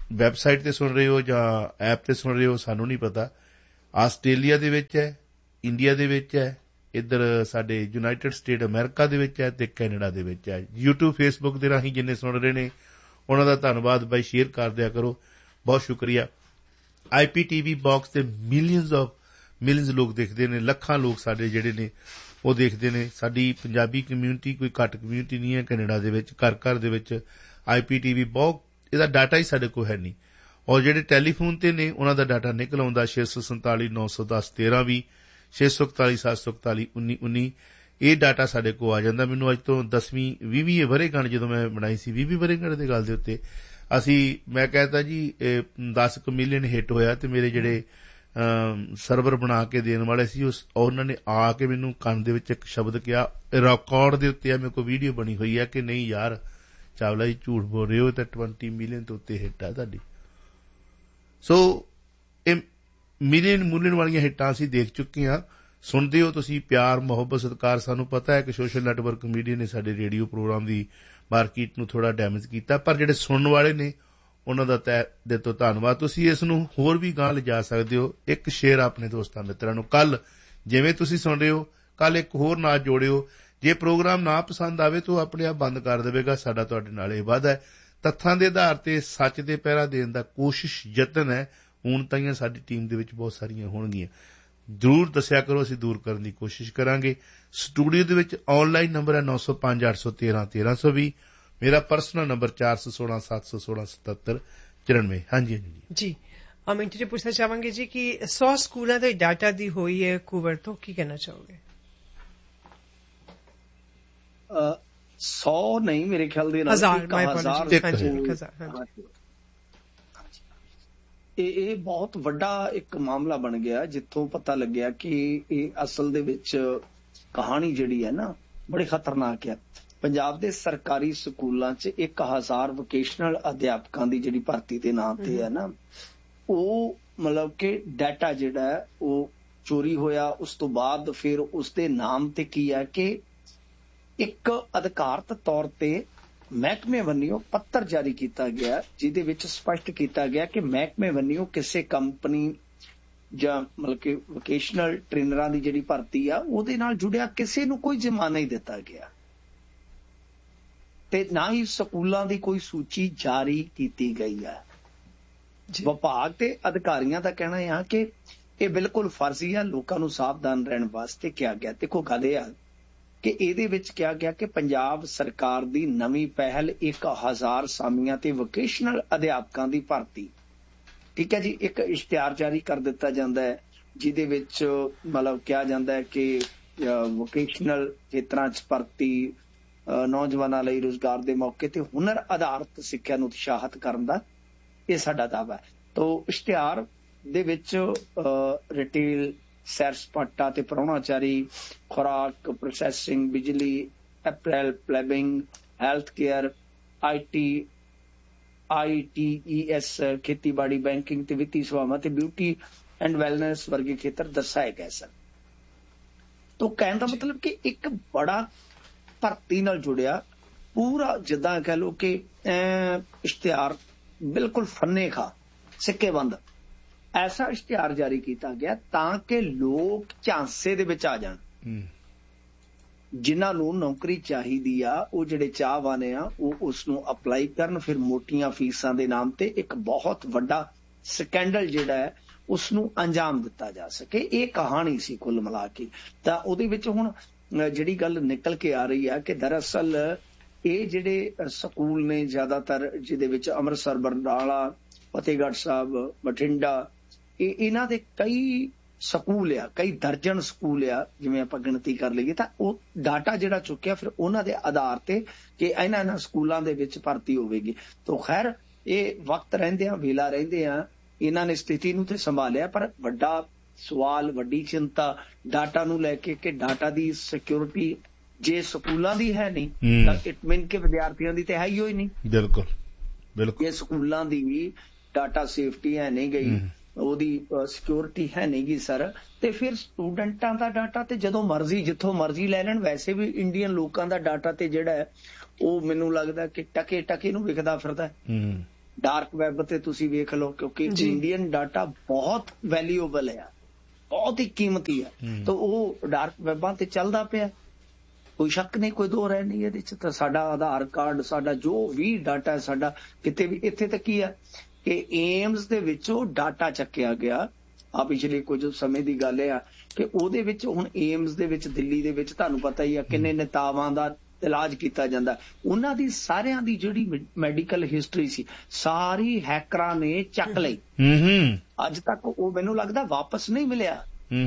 Speaker 1: ਵੈਬਸਾਈਟ ਤੇ ਸੁਣ ਰਹੇ ਹੋ ਜਾਂ ਐਪ ਤੇ ਸੁਣ ਰਹੇ ਹੋ ਸਾਨੂੰ ਨਹੀਂ ਪਤਾ। ਆਸਟ੍ਰੇਲੀਆ ਦੇ ਵਿੱਚ ਹੈ, ਇੰਡੀਆ ਦੇ ਵਿੱਚ ਹੈ, ਇੱਧਰ ਸਾਡੇ ਯੂਨਾਈਟਿਡ ਸਟੇਟ ਅਮਰੀਕਾ ਦੇ ਵਿੱਚ ਹੈ ਤੇ ਕੈਨੇਡਾ ਦੇ ਵਿੱਚ ਹੈ। ਯੂਟਿਊਬ ਫੇਸਬੁੱਕ ਦੇ ਰਾਹੀਂ ਜਿੰਨੇ ਸੁਣ ਰਹੇ ਨੇ ਉਹਨਾਂ ਦਾ ਧੰਨਵਾਦ ਬਾਈ, ਸ਼ੇਅਰ ਕਰ ਦਿਆ ਕਰੋ, ਬਹੁਤ ਸ਼ੁਕਰੀਆ। ਆਈ ਪੀ ਟੀ ਵੀ ਬਾਕਸ ਤੇ ਮਿਲੀਅਨਸ ਆਫ ਮਿਲੀਅਨਸ ਲੋਕ ਦੇਖਦੇ ਨੇ, ਲੱਖਾਂ ਲੋਕ ਸਾਡੇ ਜਿਹੜੇ ਨੇ ਉਹ ਦੇਖਦੇ ਨੇ। ਸਾਡੀ ਪੰਜਾਬੀ ਕਮਿਊਨਿਟੀ ਕੋਈ ਘੱਟ ਕਮਿਊਨਿਟੀ ਨਹੀਂ ਹੈ ਕੈਨੇਡਾ ਦੇ ਵਿੱਚ, ਘਰ ਘਰ ਦੇ ਵਿੱਚ ਆਈ ਪੀ ਟੀ ਵੀ ਬਹੁਤ, ਇਹਦਾ ਡਾਟਾ ਹੀ ਸਾਡੇ ਕੋਲ ਹੈ ਨਹੀਂ। ਔਰ ਜਿਹੜੇ ਟੈਲੀਫੋਨ ਤੇ ਨੇ ਉਹਨਾਂ ਦਾ ਡਾਟਾ ਨਿਕਲ ਆਉਂਦਾ ਛੇ ਸੌ ਸੰਤਾਲੀ ਨੌ ਸੌ ਦਸ ਤੇਰਾਂ ਵੀ, ਛੇ ਸੌ ਇਕਤਾਲੀ ਸੱਤ ਸੌ ਇਕਤਾਲੀ ਉੱਨੀ ਉੱਨੀ, ਇਹ ਡਾਟਾ ਸਾਡੇ ਕੋਲ ਆ ਜਾਂਦਾ। ਮੈਨੂੰ ਅੱਜ ਤੋਂ ਦਸਵੀਂ ਵੀਹ ਵੀਹ ਵਰ੍ਹੇਗੰਢ ਜਦੋਂ ਮੈਂ ਬਣਾਈ ਸੀ, ਵੀਹ ਵੀਹ ਵਰ੍ਹੇਗੰਢ ਦੀ ਗੱਲ ਦੇ ਉੱਤੇ ਅਸੀਂ ਮੈਂ ਕਹਿਤਾ ਜੀ ਦਸ ਕੁ ਮਿਲੀਅਨ ਹਿੱਟ ਹੋਇਆ ਤੇ ਮੇਰੇ ਜਿਹੜੇ ਸਰਵਰ ਬਣਾ ਕੇ ਦੇਣ ਵਾਲੇ ਸੀ ਉਸ ਉਹਨਾਂ ਨੇ ਆ ਕੇ ਮੈਨੂੰ ਕੰਨ ਦੇ ਵਿੱਚ ਇੱਕ ਸ਼ਬਦ ਕਿਹਾ, ਰਿਕਾਰਡ ਦੇ ਉੱਤੇ ਆ, ਮੇਰੇ ਕੋਲ ਵੀਡੀਓ ਬਣੀ ਹੋਈ ਹੈ ਕਿ ਨਹੀਂ ਯਾਰ ਚਾਵਲਾ ਜੀ ਝੂਠ ਬੋਲ ਰਹੇ ਹੋ, ਤਾਂ ਟਵੰਟੀ ਮਿਲੀਅਨ ਤੋਂ ਉੱਤੇ ਹਿੱਟ ਆ ਤੁਹਾਡੀ। ਸੋ ਇਹ ਮਿਲੀਅਨ ਮਿਲੀਅਨ ਵਾਲੀਆਂ ਹਿੱਟਾਂ ਅਸੀਂ ਦੇਖ ਚੁੱਕੇ ਹਾਂ। ਸੁਣਦੇ ਹੋ ਤੁਸੀਂ, ਪਿਆਰ ਮੁਹੱਬਤ ਸਤਿਕਾਰ। ਸਾਨੂੰ ਪਤਾ ਹੈ ਕਿ ਸੋਸ਼ਲ ਨੈਟਵਰਕ ਮੀਡੀਆ ਨੇ ਸਾਡੇ ਰੇਡੀਓ ਪ੍ਰੋਗਰਾਮ ਦੀ ਮਾਰਕੀਟ ਨੂੰ ਥੋੜਾ ਡੈਮੇਜ ਕੀਤਾ, ਪਰ ਜਿਹੜੇ ਸੁਣਨ ਵਾਲੇ ਨੇ ਉਹਨਾਂ ਦਾ ਤਹਿ ਦਿਲ ਤੋਂ ਧੰਨਵਾਦ। ਤੁਸੀਂ ਇਸ ਨੂੰ ਹੋਰ ਵੀ ਗਾਂਹ ਲਿਜਾ ਸਕਦੇ ਹੋ। ਇੱਕ ਸ਼ੇਅਰ ਆਪਣੇ ਦੋਸਤਾਂ ਮਿੱਤਰਾਂ ਨੂੰ, ਕੱਲ ਜਿਵੇਂ ਤੁਸੀਂ ਸੁਣ ਰਹੇ ਹੋ ਕੱਲ ਇੱਕ ਹੋਰ ਨਾਲ ਜੋੜਿਓ। ਜੇ ਪ੍ਰੋਗਰਾਮ ਨਾ ਪਸੰਦ ਆਵੇ ਤਾਂ ਉਹ ਆਪਣੇ ਆਪ ਬੰਦ ਕਰ ਦੇਵੇਗਾ। ਸਾਡਾ ਤੁਹਾਡੇ ਨਾਲ ਇਹ ਵਾਅਦਾ ਹੈ। ਤੱਥਾਂ ਦੇ ਆਧਾਰ ਤੇ ਸੱਚ ਦੇ ਪਹਿਰਾ ਦੇਣ ਦਾ ਕੋਸ਼ਿਸ਼ ਯਤਨ ਹੈ। ਹੁਣ ਤਾਈਆਂ ਸਾਡੀ ਟੀਮ ਦੇ ਵਿੱਚ ਬਹੁਤ ਸਾਰੀਆਂ ਹੋਣਗੀਆਂ, ਜ਼ਰੂਰ ਦੱਸਿਆ ਕਰੋ, ਅਸੀਂ ਦੂਰ ਕਰਨ ਦੀ ਕੋਸ਼ਿਸ਼ ਕਰਾਂਗੇ। ਸਟੂਡੀਓ ਦੇ ਵਿੱਚ ਆਨਲਾਈਨ ਨੰਬਰ ਹੈ ਨੌ ਸੌ ਪੰਜ ਅੱਠ ਸੌ ਤੇਰਾਂ ਤੇਰਾਂ ਸੌ ਵੀਹ, ਮੇਰਾ ਪਰਸਨਲ ਨੰਬਰ ਚਾਰ ਸੌ ਸੋਲਾਂ ਸੱਤ ਸੌ ਸੋਲਾਂ ਸਤੱਤਰ ਚੁਰਾਨਵੇਂ। ਹਾਂਜੀ ਹਾਂਜੀ ਜੀ।
Speaker 5: हम इंटरव्यू पूछना चाहेंगे जी कि सौ स्कूलों के डाटा दी हुई है कुवरतो, की कहना चाहोगे?
Speaker 9: सौ नहीं, मेरे ख्याल दे ਇਹ ਬਹੁਤ ਵੱਡਾ ਇੱਕ ਮਾਮਲਾ ਬਣ ਗਿਆ, ਜਿੱਥੋਂ ਪਤਾ ਲੱਗਿਆ ਕਿ ਇਹ ਅਸਲ ਦੇ ਵਿੱਚ ਕਹਾਣੀ ਜਿਹੜੀ ਹੈ ਨਾ ਬੜੀ ਖਤਰਨਾਕ ਹੈ। ਪੰਜਾਬ ਦੇ ਸਰਕਾਰੀ ਸਕੂਲਾਂ 'ਚ ਇੱਕ ਹਜ਼ਾਰ ਵੋਕੇਸ਼ਨਲ ਅਧਿਆਪਕਾਂ ਦੀ ਜਿਹੜੀ ਭਰਤੀ ਦੇ ਨਾਂ ਤੇ ਹੈ ਨਾ, ਉਹ ਮਤਲਬ ਕਿ ਡਾਟਾ ਜਿਹੜਾ ਹੈ ਉਹ ਚੋਰੀ ਹੋਇਆ। ਉਸ ਤੋਂ ਬਾਅਦ ਫਿਰ ਉਸਦੇ ਨਾਮ ਤੇ ਕੀ ਹੈ ਕਿ ਇੱਕ ਅਧਿਕਾਰਤ ਤੌਰ ਤੇ ਮਹਿਕਮੇ ਵੱਲੋਂ ਪੱਤਰ ਜਾਰੀ ਕੀਤਾ ਗਿਆ, ਜਿਹਦੇ ਵਿੱਚ ਸਪਸ਼ਟ ਕੀਤਾ ਗਿਆ ਕਿ ਮਹਿਕਮੇ ਵੱਲੋਂ ਕਿਸੇ ਕੰਪਨੀ ਜਾਂ ਮਤਲਬ ਕਿ ਵੋਕੇਸ਼ਨਲ ਟ੍ਰੇਨਰਾਂ ਦੀ ਜਿਹੜੀ ਭਰਤੀ ਆ ਉਹਦੇ ਨਾਲ ਜੁੜਿਆ ਕਿਸੇ ਨੂੰ ਕੋਈ ਜ਼ਿੰਮਾ ਨਹੀਂ ਦਿੱਤਾ ਗਿਆ ਤੇ ਨਾ ਹੀ ਸਕੂਲਾਂ ਦੀ ਕੋਈ ਸੂਚੀ ਜਾਰੀ ਕੀਤੀ ਗਈ ਹੈ। ਵਿਭਾਗ ਤੇ ਅਧਿਕਾਰੀਆਂ ਦਾ ਕਹਿਣਾ ਹੈ ਕਿ ਇਹ ਬਿਲਕੁਲ ਫਰਜ਼ੀ ਆ, ਲੋਕਾਂ ਨੂੰ ਸਾਵਧਾਨ ਰਹਿਣ ਵਾਸਤੇ ਕਿਹਾ ਗਿਆ। ਦੇਖੋ ਗੱਲ ਇਹ ਆ ਕਿ ਇਹਦੇ ਵਿੱਚ ਕਿਹਾ ਗਿਆ ਕਿ ਪੰਜਾਬ ਸਰਕਾਰ ਦੀ ਨਵੀਂ ਪਹਿਲ ਇੱਕ ਹਜ਼ਾਰ ਸਾਮੀਆਂ ਤੇ ਵੋਕੇਸ਼ਨਲ ਅਧਿਆਪਕਾਂ ਦੀ ਭਰਤੀ, ਠੀਕ ਹੈ ਜੀ, ਇੱਕ ਇਸ਼ਤਿਹਾਰ ਜਾਰੀ ਕਰ ਦਿੱਤਾ ਜਾਂਦਾ ਹੈ, ਜਿਹਦੇ ਵਿੱਚ ਮਤਲਬ ਕਿਹਾ ਜਾਂਦਾ ਹੈ ਕਿ ਵੋਕੇਸ਼ਨਲ ਖੇਤਰਾਂ 'ਚ ਭਰਤੀ ਨੌਜਵਾਨਾਂ ਲਈ ਰੁਜ਼ਗਾਰ ਦੇ ਮੌਕੇ ਤੇ ਹੁਨਰ ਆਧਾਰਿਤ ਸਿੱਖਿਆ ਨੂੰ ਉਤਸ਼ਾਹਿਤ ਕਰਨ ਦਾ ਇਹ ਸਾਡਾ ਦਾਅਵਾ ਹੈ। ਤੋ ਇਸ਼ਤਿਹਾਰ ਦੇ ਵਿੱਚ ਰਿਟੇਲ, ਸੈਰ ਸਪਾਟਾ ਤੇ ਪ੍ਰਾਹੁਣਾਚਾਰੀ, ਖੁਰਾਕ, ਪ੍ਰੋਸੈਸਿੰਗ, ਬਿਜਲੀ, ਅਪਰੈਲ, ਪਲੈਬਿੰਗ, health care, I T I T E S, ਖੇਤੀਬਾੜੀ, ਬੈਂਕਿੰਗ ਤੇ ਵਿੱਤੀ ਸੇਵਾਵਾਂ ਤੇ ਬਿਊਟੀ ਐਂਡ ਵੈਲਨੈਸ ਵਰਗੇ ਖੇਤਰ ਦਰਸਾਏ ਗਏ ਸਨ। ਤੋ ਕਹਿਣ ਦਾ ਮਤਲਬ ਕਿ ਇੱਕ ਬੜਾ ਭਰਤੀ ਨਾਲ ਜੁੜਿਆ ਪੂਰਾ, ਜਿੱਦਾਂ ਕਹਿ ਲਓ ਕਿ ਇਸ਼ਤਿਹਾਰ ਬਿਲਕੁਲ ਫੰਨੇ ਖਾ ਸਿੱਕੇਬੰਦ ਐਸਾ ਇਸ਼ਤਿਹਾਰ ਜਾਰੀ ਕੀਤਾ ਗਿਆ ਤਾਂ ਕਿ ਲੋਕ ਝਾਂਸੇ ਦੇ ਵਿੱਚ ਆ ਜਾਣ। ਜਿਨ੍ਹਾਂ ਨੂੰ ਨੌਕਰੀ ਚਾਹੀਦੀ ਆ, ਉਹ ਜਿਹੜੇ ਚਾਹਵਾਨ ਆ, ਉਹ ਉਸ ਨੂੰ ਅਪਲਾਈ ਕਰਨ, ਫਿਰ ਮੋਟੀਆਂ ਫੀਸਾਂ ਦੇ ਨਾਮ ਤੇ ਇੱਕ ਬਹੁਤ ਵੱਡਾ ਸਕੈਂਡਲ ਜਿਹੜਾ ਹੈ ਉਸ ਨੂੰ ਅੰਜਾਮ ਦਿੱਤਾ ਜਾ ਸਕੇ। ਇਹ ਕਹਾਣੀ ਸੀ ਕੁੱਲ ਮਿਲਾ ਕੇ। ਤਾਂ ਉਹਦੇ ਵਿੱਚ ਹੁਣ ਜਿਹੜੀ ਗੱਲ ਨਿਕਲ ਕੇ ਆ ਰਹੀ ਹੈ ਕਿ ਦਰਅਸਲ ਇਹ ਜਿਹੜੇ ਸਕੂਲ ਨੇ ਜ਼ਿਆਦਾਤਰ, ਜਿਹਦੇ ਵਿੱਚ ਅੰਮ੍ਰਿਤਸਰ, ਬਰਨਾਲਾ, ਫਤਿਹਗੜ੍ਹ ਸਾਹਿਬ, ਬਠਿੰਡਾ, ਇਹ ਇਹਨਾਂ ਦੇ ਕਈ ਸਕੂਲ ਆ, ਕਈ ਦਰਜਨ ਸਕੂਲ ਆ, ਜਿਵੇਂ ਆਪਾਂ ਗਿਣਤੀ ਕਰ ਲਈਏ, ਤਾਂ ਉਹ ਡਾਟਾ ਜਿਹੜਾ ਚੁੱਕਿਆ ਫਿਰ ਉਹਨਾਂ ਦੇ ਆਧਾਰ ਤੇ ਕਿ ਇਹਨਾਂ ਇਹਨਾਂ ਸਕੂਲਾਂ ਦੇ ਵਿੱਚ ਭਰਤੀ ਹੋਵੇਗੀ। ਤਾਂ ਖੈਰ ਇਹ ਵਕਤ ਰਹਿੰਦਿਆਂ, ਵੇਲਾ ਰਹਿੰਦਿਆਂ ਇਹਨਾਂ ਨੇ ਸਥਿਤੀ ਨੂੰ ਤੇ ਸੰਭਾਲਿਆ, ਪਰ ਵੱਡਾ ਸਵਾਲ, ਵੱਡੀ ਚਿੰਤਾ ਡਾਟਾ ਨੂੰ ਲੈ ਕੇ ਕਿ ਡਾਟਾ ਦੀ ਸਿਕਿਉਰਿਟੀ ਜੇ ਸਕੂਲਾਂ ਦੀ ਹੈ ਨਹੀਂ ਤਾਂ ਇਟ ਮੀਨ ਕਿ ਵਿਦਿਆਰਥੀਆਂ ਦੀ ਤੇ ਹੈ ਹੀ ਹੋਈ ਨਹੀਂ। ਬਿਲਕੁਲ ਬਿਲਕੁਲ ਜੇ ਸਕੂਲਾਂ ਦੀ ਵੀ ਡਾਟਾ ਸੇਫਟੀ ਹੈ ਨਹੀਂ ਗਈ, ਉਹਦੀ ਸਿਕਿਉਰਿਟੀ ਹੈ ਨਹੀਂ ਗੀ ਸਰ, ਤੇ ਫਿਰ ਸਟੂਡੈਂਟਾਂ ਦਾ ਡਾਟਾ ਤੇ ਜਦੋਂ ਮਰਜ਼ੀ ਜਿੱਥੋਂ ਮਰਜ਼ੀ ਲੈ ਲੈਣ। ਵੈਸੇ ਵੀ ਇੰਡੀਅਨ ਲੋਕਾਂ ਦਾ ਡਾਟਾ ਤੇ ਜਿਹੜਾ ਹੈ ਉਹ ਮੈਨੂੰ ਲੱਗਦਾ ਕਿ ਟਕੇ ਟਕੇ ਨੂੰ ਵਿਕਦਾ ਫਿਰਦਾ, ਡਾਰਕ ਵੈਬ ਤੇ ਤੁਸੀਂ ਵੇਖ ਲਓ, ਕਿਉਂਕਿ ਇੰਡੀਅਨ ਡਾਟਾ ਬਹੁਤ ਵੈਲਿਊਏਬਲ ਹੈ, ਬਹੁਤ ਹੀ ਕੀਮਤੀ ਹੈ, ਤਾਂ ਉਹ ਡਾਰਕ ਵੈਬਾਂ ਤੇ ਚੱਲਦਾ ਪਿਆ, ਕੋਈ ਸ਼ੱਕ ਨਹੀਂ, ਕੋਈ ਦੋ ਰਹਿ ਨਹੀਂ ਇਹਦੇ ਚ। ਤਾਂ ਸਾਡਾ ਆਧਾਰ ਕਾਰਡ, ਸਾਡਾ ਜੋ ਵੀ ਡਾਟਾ ਹੈ ਸਾਡਾ ਕਿਤੇ ਵੀ, ਇੱਥੇ ਤੱਕ ਕੀ ਹੈ ਕਿ ਏਮਸ ਦੇ ਵਿੱਚੋਂ ਡਾਟਾ ਚੱਕਿਆ ਗਿਆ ਆ, ਪਿਛਲੇ ਕੁਝ ਸਮੇਂ ਦੀ ਗੱਲ ਆ ਕਿ ਉਹਦੇ ਵਿੱਚ ਹੁਣ ਏਮਸ ਦੇ ਵਿੱਚ ਦਿੱਲੀ ਦੇ ਵਿੱਚ ਤੁਹਾਨੂੰ ਪਤਾ ਹੀ ਆ ਕਿੰਨੇ ਨੇਤਾਵਾਂ ਦਾ ਇਲਾਜ ਕੀਤਾ ਜਾਂਦਾ, ਉਹਨਾਂ ਦੀ ਸਾਰਿਆਂ ਦੀ ਜਿਹੜੀ ਮੈਡੀਕਲ ਹਿਸਟਰੀ ਸੀ ਸਾਰੀ ਹੈਕਰਾਂ ਨੇ ਚੱਕ ਲਈ। ਅੱਜ ਤੱਕ ਉਹ ਮੈਨੂੰ ਲੱਗਦਾ ਵਾਪਸ ਨਹੀਂ ਮਿਲਿਆ,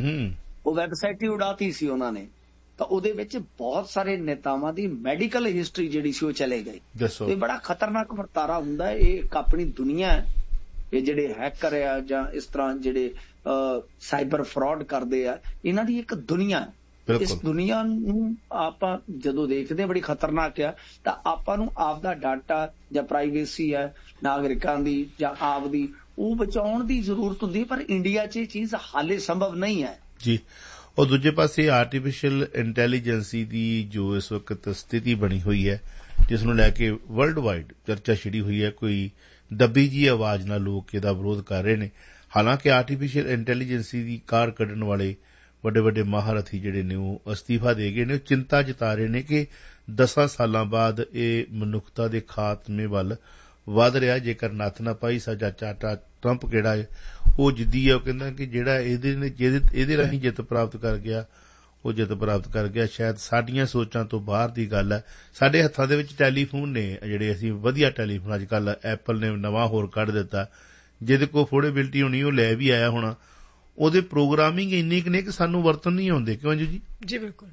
Speaker 9: ਉਹ ਵੈਬਸਾਈਟ ਹੀ ਉਡਾਤੀ ਸੀ ਉਹਨਾਂ ਨੇ। ਤਾਂ ਉਹਦੇ ਵਿੱਚ ਬਹੁਤ ਸਾਰੇ ਨੇਤਾਵਾਂ ਦੀ ਮੈਡੀਕਲ ਹਿਸਟਰੀ ਜਿਹੜੀ ਸੀ ਉਹ ਚਲੇ ਗਈ। ਇਹ ਬੜਾ ਖਤਰਨਾਕ ਵਰਤਾਰਾ ਹੁੰਦਾ ਹੈ, ਇਹ ਇੱਕ ਆਪਣੀ ਦੁਨੀਆ ਹੈ, ਇਹ ਜਿਹੜੇ ਹੈਕਰ ਆ ਜਾਂ ਇਸ ਤਰ੍ਹਾਂ ਜਿਹੜੇ ਸਾਈਬਰ ਫਰਾਡ ਕਰਦੇ ਆ, ਇਹਨਾਂ ਦੀ ਇੱਕ ਦੁਨੀਆ ਹੈ। ਇਸ ਦੁਨੀਆ ਨੂੰ ਆਪਾਂ ਜਦੋਂ ਦੇਖਦੇ ਬੜੀ ਖਤਰਨਾਕ ਆ, ਤਾਂ ਆਪਾਂ ਨੂੰ ਆਪਦਾ ਡਾਟਾ ਜਾਂ ਪ੍ਰਾਈਵੇਸੀ ਹੈ ਨਾਗਰਿਕਾਂ ਦੀ ਜਾਂ ਆਪ ਦੀ, ਉਹ ਬਚਾਉਣ ਦੀ ਜ਼ਰੂਰਤ ਹੁੰਦੀ ਹੈ, ਪਰ ਇੰਡੀਆ 'ਚ ਇਹ ਚੀਜ਼ ਹਾਲੇ ਸੰਭਵ ਨਹੀਂ ਹੈ
Speaker 1: ਜੀ। ਉਹ ਦੂਜੇ ਪਾਸੇ ਆਰਟੀਫਿਸ਼ੀਅਲ ਇੰਟੈਲੀਜੈਂਸੀ ਦੀ ਜੋ ਇਸ ਵਕਤ ਸਥਿਤੀ ਬਣੀ ਹੋਈ ਹੈ, ਜਿਸ ਨੂੰ ਲੈ ਕੇ ਵਰਲਡ ਵਾਈਡ ਚਰਚਾ ਛਿੜੀ ਹੋਈ ਹੈ, ਕੋਈ ਦੱਬੀ ਜੀ ਆਵਾਜ਼ ਨਾਲ ਲੋਕ ਇਹਦਾ ਵਿਰੋਧ ਕਰ ਰਹੇ ਨੇ। ਹਾਲਾਂਕਿ ਆਰਟੀਫਿਸ਼ੀਅਲ ਇੰਟੈਲੀਜੈਂਸੀ ਦੀ ਕਾਰ ਕੱਢਣ ਵਾਲੇ ਵੱਡੇ ਵੱਡੇ ਮਹਾਰਥੀ ਜਿਹੜੇ ਨੇ ਉਹ ਅਸਤੀਫਾ ਦੇ ਗਏ ਨੇ। ਉਹ ਚਿੰਤਾ ਜਤਾ ਰਹੇ ਨੇ ਕਿ ਦਸਾਂ ਸਾਲਾਂ ਬਾਅਦ ਇਹ ਮਨੁੱਖਤਾ ਦੇ ਖਾਤਮੇ ਵੱਲ ਵੱਧ ਰਿਹਾ ਜੇਕਰ ਨੱਥ ਨਾ ਪਾਈ। ਸਾਡਾ ਚਾਚਾ ਟਰੰਪ ਕਿਹੜਾ ਹੈ ਉਹ ਜਿੱਦੀ ਹੈ, ਉਹ ਕਹਿੰਦਾ ਕਿ ਜਿਹੜਾ ਇਹਦੇ ਨੇ ਇਹਦੇ ਰਾਹੀਂ ਜਿੱਤ ਪ੍ਰਾਪਤ ਕਰ ਗਿਆ ਉਹ ਜਿੱਤ ਪ੍ਰਾਪਤ ਕਰ ਗਿਆ, ਸ਼ਾਇਦ ਸਾਡੀਆਂ ਸੋਚਾਂ ਤੋਂ ਬਾਹਰ ਦੀ ਗੱਲ ਹੈ। ਸਾਡੇ ਹੱਥਾਂ ਦੇ ਵਿੱਚ ਟੈਲੀਫੋਨ ਨੇ ਜਿਹੜੇ, ਅਸੀਂ ਵਧੀਆ ਟੈਲੀਫੋਨ ਅੱਜ ਕੱਲ੍ਹ ਐਪਲ ਨੇ ਨਵਾਂ ਹੋਰ ਕੱਢ ਦਿੱਤਾ, ਜਿਹਦੇ ਕੋਲ ਅਫੋਰਡੇਬਿਲਟੀ ਹੋਣੀ ਉਹ ਲੈ ਵੀ ਆਇਆ ਹੋਣਾ। ਉਹਦੇ ਪ੍ਰੋਗਰਾਮਿੰਗ ਇੰਨੀ ਕੁ ਨੇ ਕਿ ਸਾਨੂੰ ਵਰਤਨ ਨਹੀਂ ਆਉਂਦੇ, ਕਿਉਂ ਜੀ?
Speaker 5: ਜੀ ਬਿਲਕੁਲ।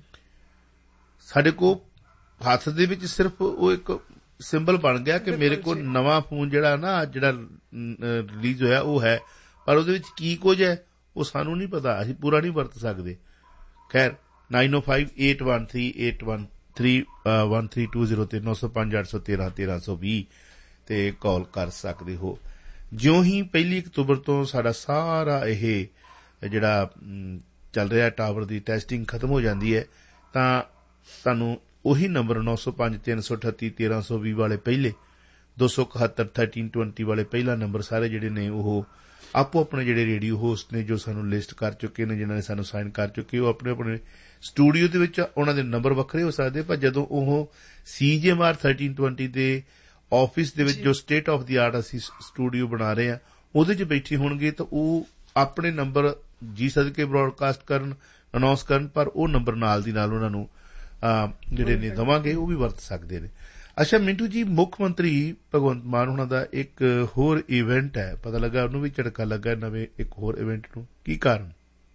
Speaker 1: ਸਾਡੇ ਕੋਲ ਹੱਥ ਦੇ ਵਿੱਚ ਸਿਰਫ ਉਹ ਇੱਕ ਸਿੰਬਲ ਬਣ ਗਿਆ ਕਿ ਮੇਰੇ ਕੋਲ ਨਵਾਂ ਫੋਨ ਜਿਹੜਾ ਨਾ ਜਿਹੜਾ ਰਿਲੀਜ਼ ਹੋਇਆ ਉਹ ਹੈ, ਪਰ ਉਹਦੇ ਵਿੱਚ ਕੀ ਕੁਝ ਹੈ ਉਹ ਸਾਨੂੰ ਨਹੀਂ ਪਤਾ, ਅਸੀਂ ਪੂਰਾ ਨਹੀਂ ਵਰਤ ਸਕਦੇ। ਖੈਰ ਨਾਈਨ ਓ five eight one three eight one three one three two zero ਤੇ ਨੌ ਸੌ ਪੰਜ ਅੱਠ ਸੌ ਤੇਰਾਂ ਤੇਰਾਂ ਸੌ ਵੀਹ ਤੇ ਕਾਲ ਕਰ ਸਕਦੇ ਹੋ। ਜਿਉਂ ਹੀ ਪਹਿਲੀ ਅਕਤੂਬਰ ਤੋਂ ਸਾਡਾ ਸਾਰਾ ਇਹ ਜਿਹੜਾ ਚੱਲ ਰਿਹਾ ਟਾਵਰ ਦੀ ਟੈਸਟਿੰਗ ਖਤਮ ਹੋ ਜਾਂਦੀ ਹੈ, ਤਾਂ ਤੁਹਾਨੂੰ ਉਹੀ ਨੰਬਰ ਨੌ ਸੌ ਪੰਜ ਤਿੰਨ ਸੌ ਅਠੱਤੀ ਤੇਰਾਂ ਸੌ ਵੀਹ ਵਾਲੇ ਪਹਿਲੇ, ਦੋ ਸੌ ਇਕਹੱਤਰ ਥਰਟੀਨ ਟਵੈਂਟੀ ਵਾਲੇ ਪਹਿਲਾ ਨੰਬਰ ਸਾਰੇ ਜਿਹੜੇ ਨੇ ਉਹ ਆਪੋ ਆਪਣੇ ਜਿਹੜੇ ਰੇਡੀਓ ਹੋਸਟ ਨੇ ਜੋ ਸਾਨੂੰ ਲਿਸਟ ਕਰ ਚੁੱਕੇ ਨੇ, ਜਿਨ੍ਹਾਂ ਨੇ ਸਾਨੂੰ ਸਾਈਨ ਕਰ ਚੁੱਕੇ, ਉਹ ਆਪਣੇ ਆਪਣੇ ਸਟੂਡੀਓ ਦੇ ਵਿੱਚ ਉਹਨਾਂ ਦੇ ਨੰਬਰ ਵੱਖਰੇ ਹੋ ਸਕਦੇ, ਪਰ ਜਦੋਂ ਉਹ ਸੀ ਜੀ ਐਮ ਆਰ ਥਰਟੀਨ ਟਵੈਂਟੀ ਦੇ ਆਫਿਸ ਦੇ ਵਿੱਚ ਜੋ ਸਟੇਟ ਆਫ ਦੀ ਆਰਟ ਅਸੀਂ ਸਟੂਡੀਓ ਬਣਾ ਰਹੇ ਹਾਂ ਉਹਦੇ 'ਚ ਬੈਠੇ ਹੋਣਗੇ ਤਾਂ ਉਹ ਆਪਣੇ ਨੰਬਰ ਜੀ ਸਦਕੇ ਬ੍ਰੌਡਕਾਸਟ ਕਰਨ, ਅਨਾਉਂਸ ਕਰਨ, ਪਰ ਉਹ ਨੰਬਰ ਨਾਲ ਦੀ ਨਾਲ ਉਹਨਾਂ ਨੂੰ ਜਿਹੜੇ ਨੇ ਦੇਵਾਂਗੇ ਉਹ ਵੀ ਵਰਤ ਸਕਦੇ ਨੇ। ਅੱਛਾ ਮਿੰਟੂ ਜੀ, ਮੁੱਖ ਮੰਤਰੀ ਭਗਵੰਤ ਮਾਨ ਹੋਣਾ ਦਾ ਇੱਕ ਹੋਰ ਇਵੈਂਟ ਹੈ, ਪਤਾ ਲੱਗਾ ਉਹਨੂੰ ਵੀ ਝਟਕਾ ਲੱਗਾ ਨਵੇਂ ਇੱਕ ਹੋਰ ਇਵੈਂਟ ਨੂੰ, ਕੀ ਕਾਰਨ?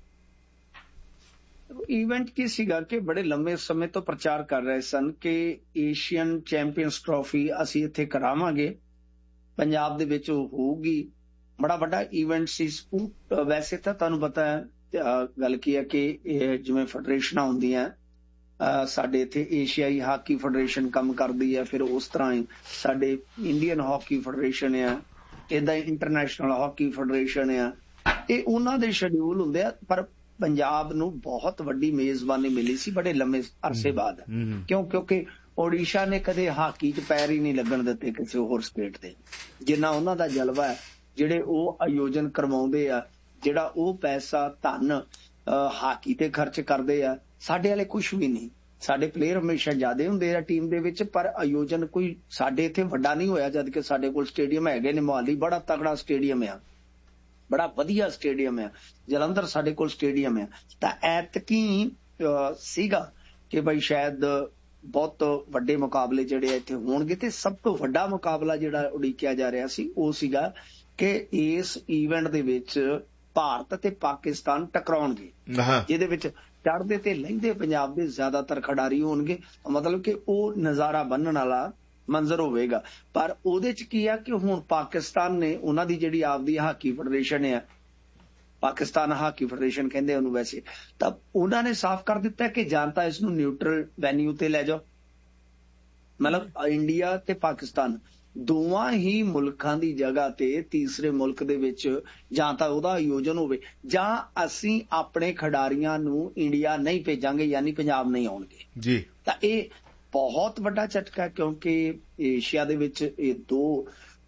Speaker 9: ਇਵੈਂਟ ਕੀ ਸੀਗਾ ਕਿ ਬੜੇ ਲੰਮੇ ਸਮੇਂ ਤੋਂ ਪ੍ਰਚਾਰ ਕਰ ਰਹੇ ਸਨ ਕਿ ਏਸ਼ੀਅਨ ਚੈਂਪੀਅਨਸ ਟਰਾਫੀ ਅਸੀਂ ਇੱਥੇ ਕਰਾਵਾਂਗੇ, ਪੰਜਾਬ ਦੇ ਵਿੱਚ ਉਹ ਹੋਊਗੀ। ਬੜਾ ਵੱਡਾ ਇਵੈਂਟ ਸੀ। ਵੈਸੇ ਤਾਂ ਤੁਹਾਨੂੰ ਪਤਾ ਹੈ ਗੱਲ ਕੀ ਹੈ ਕਿ ਜਿਵੇਂ ਫੈਡਰੇਸ਼ਨਾਂ ਹੁੰਦੀਆਂ, ਸਾਡੇ ਇੱਥੇ ਏਸ਼ੀਆਈ ਹਾਕੀ ਫੈਡਰੇਸ਼ਨ ਕੰਮ ਕਰਦੀ ਹੈ, ਫਿਰ ਉਸ ਤਰ੍ਹਾਂ ਹੀ ਸਾਡੇ ਇੰਡੀਅਨ ਹਾਕੀ ਫੈਡਰੇਸ਼ਨ ਆ, ਏਦਾਂ ਹੀ ਇੰਟਰਨੈਸ਼ਨਲ ਹਾਕੀ ਫੈਡਰੇਸ਼ਨ ਆ, ਇਹ ਉਹਨਾਂ ਦੇ ਸ਼ਡਿਊਲ ਹੁੰਦੇ ਆ। ਪਰ ਪੰਜਾਬ ਨੂੰ ਬਹੁਤ ਵੱਡੀ ਮੇਜ਼ਬਾਨੀ ਮਿਲੀ ਸੀ ਬੜੇ ਲੰਮੇ ਅਰਸੇ ਬਾਅਦ, ਕਿਉਂ? ਕਿਉਂਕਿ ਓਡੀਸ਼ਾ ਨੇ ਕਦੇ ਹਾਕੀ 'ਚ ਪੈਰ ਹੀ ਨਹੀਂ ਲੱਗਣ ਦਿੱਤੇ ਕਿਸੇ ਹੋਰ ਸਟੇਟ ਦੇ, ਜਿੰਨਾ ਉਹਨਾਂ ਦਾ ਜਲਵਾ ਹੈ, ਜਿਹੜੇ ਉਹ ਆਯੋਜਨ ਕਰਵਾਉਂਦੇ ਆ, ਜਿਹੜਾ ਉਹ ਪੈਸਾ ਧਨ ਹਾਕੀ ਤੇ ਖਰਚ ਕਰਦੇ ਆ। ਸਾਡੇ ਵਾਲੇ ਕੁਛ ਵੀ ਨਹੀਂ, ਸਾਡੇ ਪਲੇਅਰ ਹਮੇਸ਼ਾ ਜ਼ਿਆਦਾ ਹੁੰਦੇ ਆ ਟੀਮ ਦੇ ਵਿੱਚ, ਪਰ ਆਯੋਜਨ ਕੋਈ ਸਾਡੇ ਇੱਥੇ ਵੱਡਾ ਨਹੀਂ ਹੋਇਆ, ਜਦ ਕਿ ਸਾਡੇ ਕੋਲ ਸਟੇਡੀਅਮ ਹੈਗੇ ਨੇ। ਮੋਹਾਲੀ ਬੜਾ ਤਕੜਾ ਸਟੇਡੀਅਮ ਆ, ਬੜਾ ਵਧੀਆ ਸਟੇਡੀਅਮ ਆ, ਜਲੰਧਰ ਸਾਡੇ ਕੋਲ ਸਟੇਡੀਅਮ ਆ। ਤਾਂ ਐਤਕੀ ਸੀਗਾ ਕਿ ਬਈ ਸ਼ਾਇਦ ਬਹੁਤ ਵੱਡੇ ਮੁਕਾਬਲੇ ਜਿਹੜੇ ਇੱਥੇ ਹੋਣਗੇ, ਤੇ ਸਭ ਤੋਂ ਵੱਡਾ ਮੁਕਾਬਲਾ ਜਿਹੜਾ ਉਡੀਕਿਆ ਜਾ ਰਿਹਾ ਸੀ ਉਹ ਸੀਗਾ ਕਿ ਇਸ ਈਵੈਂਟ ਦੇ ਵਿੱਚ ਭਾਰਤ ਅਤੇ ਪਾਕਿਸਤਾਨ ਟਕਰਾਉਣਗੇ, ਜਿਹਦੇ ਵਿੱਚ ਚੜ੍ਹਦੇ ਤੇ ਲਹਿੰਦੇ ਪੰਜਾਬ ਦੇ ਜ਼ਿਆਦਾਤਰ ਖਿਡਾਰੀ ਹੋਣਗੇ। ਮਤਲਬ ਕਿ ਉਹ ਨਜ਼ਾਰਾ ਬੰਨਣ ਵਾਲਾ ਮੰਜ਼ਰ ਹੋਵੇਗਾ। ਪਰ ਉਹਦੇ ਚ ਕੀ ਆ ਕਿ ਹੁਣ ਪਾਕਿਸਤਾਨ ਨੇ ਉਹਨਾਂ ਦੀ ਜਿਹੜੀ ਆਪਦੀ ਹਾਕੀ ਫੈਡਰੇਸ਼ਨ ਹੈ, ਪਾਕਿਸਤਾਨ ਹਾਕੀ ਫੈਡਰੇਸ਼ਨ ਕਹਿੰਦੇ ਉਹਨੂੰ ਵੈਸੇ, ਤਾਂ ਉਹਨਾਂ ਨੇ ਸਾਫ਼ ਕਰ ਦਿੱਤਾ ਕਿ ਜਾਂ ਤਾਂ ਇਸ ਨੂੰ ਨਿਊਟਰਲ ਵੈਨਿਊ ਤੇ ਲੈ ਜਾਓ, ਮਤਲਬ ਇੰਡੀਆ ਤੇ ਪਾਕਿਸਤਾਨ ਦੋਵਾਂ ਹੀ ਮੁਲਕਾਂ ਦੀ ਜਗ੍ਹਾ ਤੇ ਤੀਸਰੇ ਮੁਲਕ ਦੇ ਵਿੱਚ ਜਾਂ ਤਾਂ ਉਹਦਾ ਆਯੋਜਨ ਹੋਵੇ, ਜਾਂ ਅਸੀਂ ਆਪਣੇ ਖਿਡਾਰੀਆਂ ਨੂੰ ਇੰਡੀਆ ਨਹੀਂ ਭੇਜਾਂਗੇ, ਯਾਨੀ ਪੰਜਾਬ ਨਹੀਂ ਆਉਣਗੇ ਜੀ। ਤਾਂ ਇਹ ਬਹੁਤ ਵੱਡਾ ਝਟਕਾ, ਕਿਉਂਕਿ ਏਸ਼ੀਆ ਦੇ ਵਿੱਚ ਇਹ ਦੋ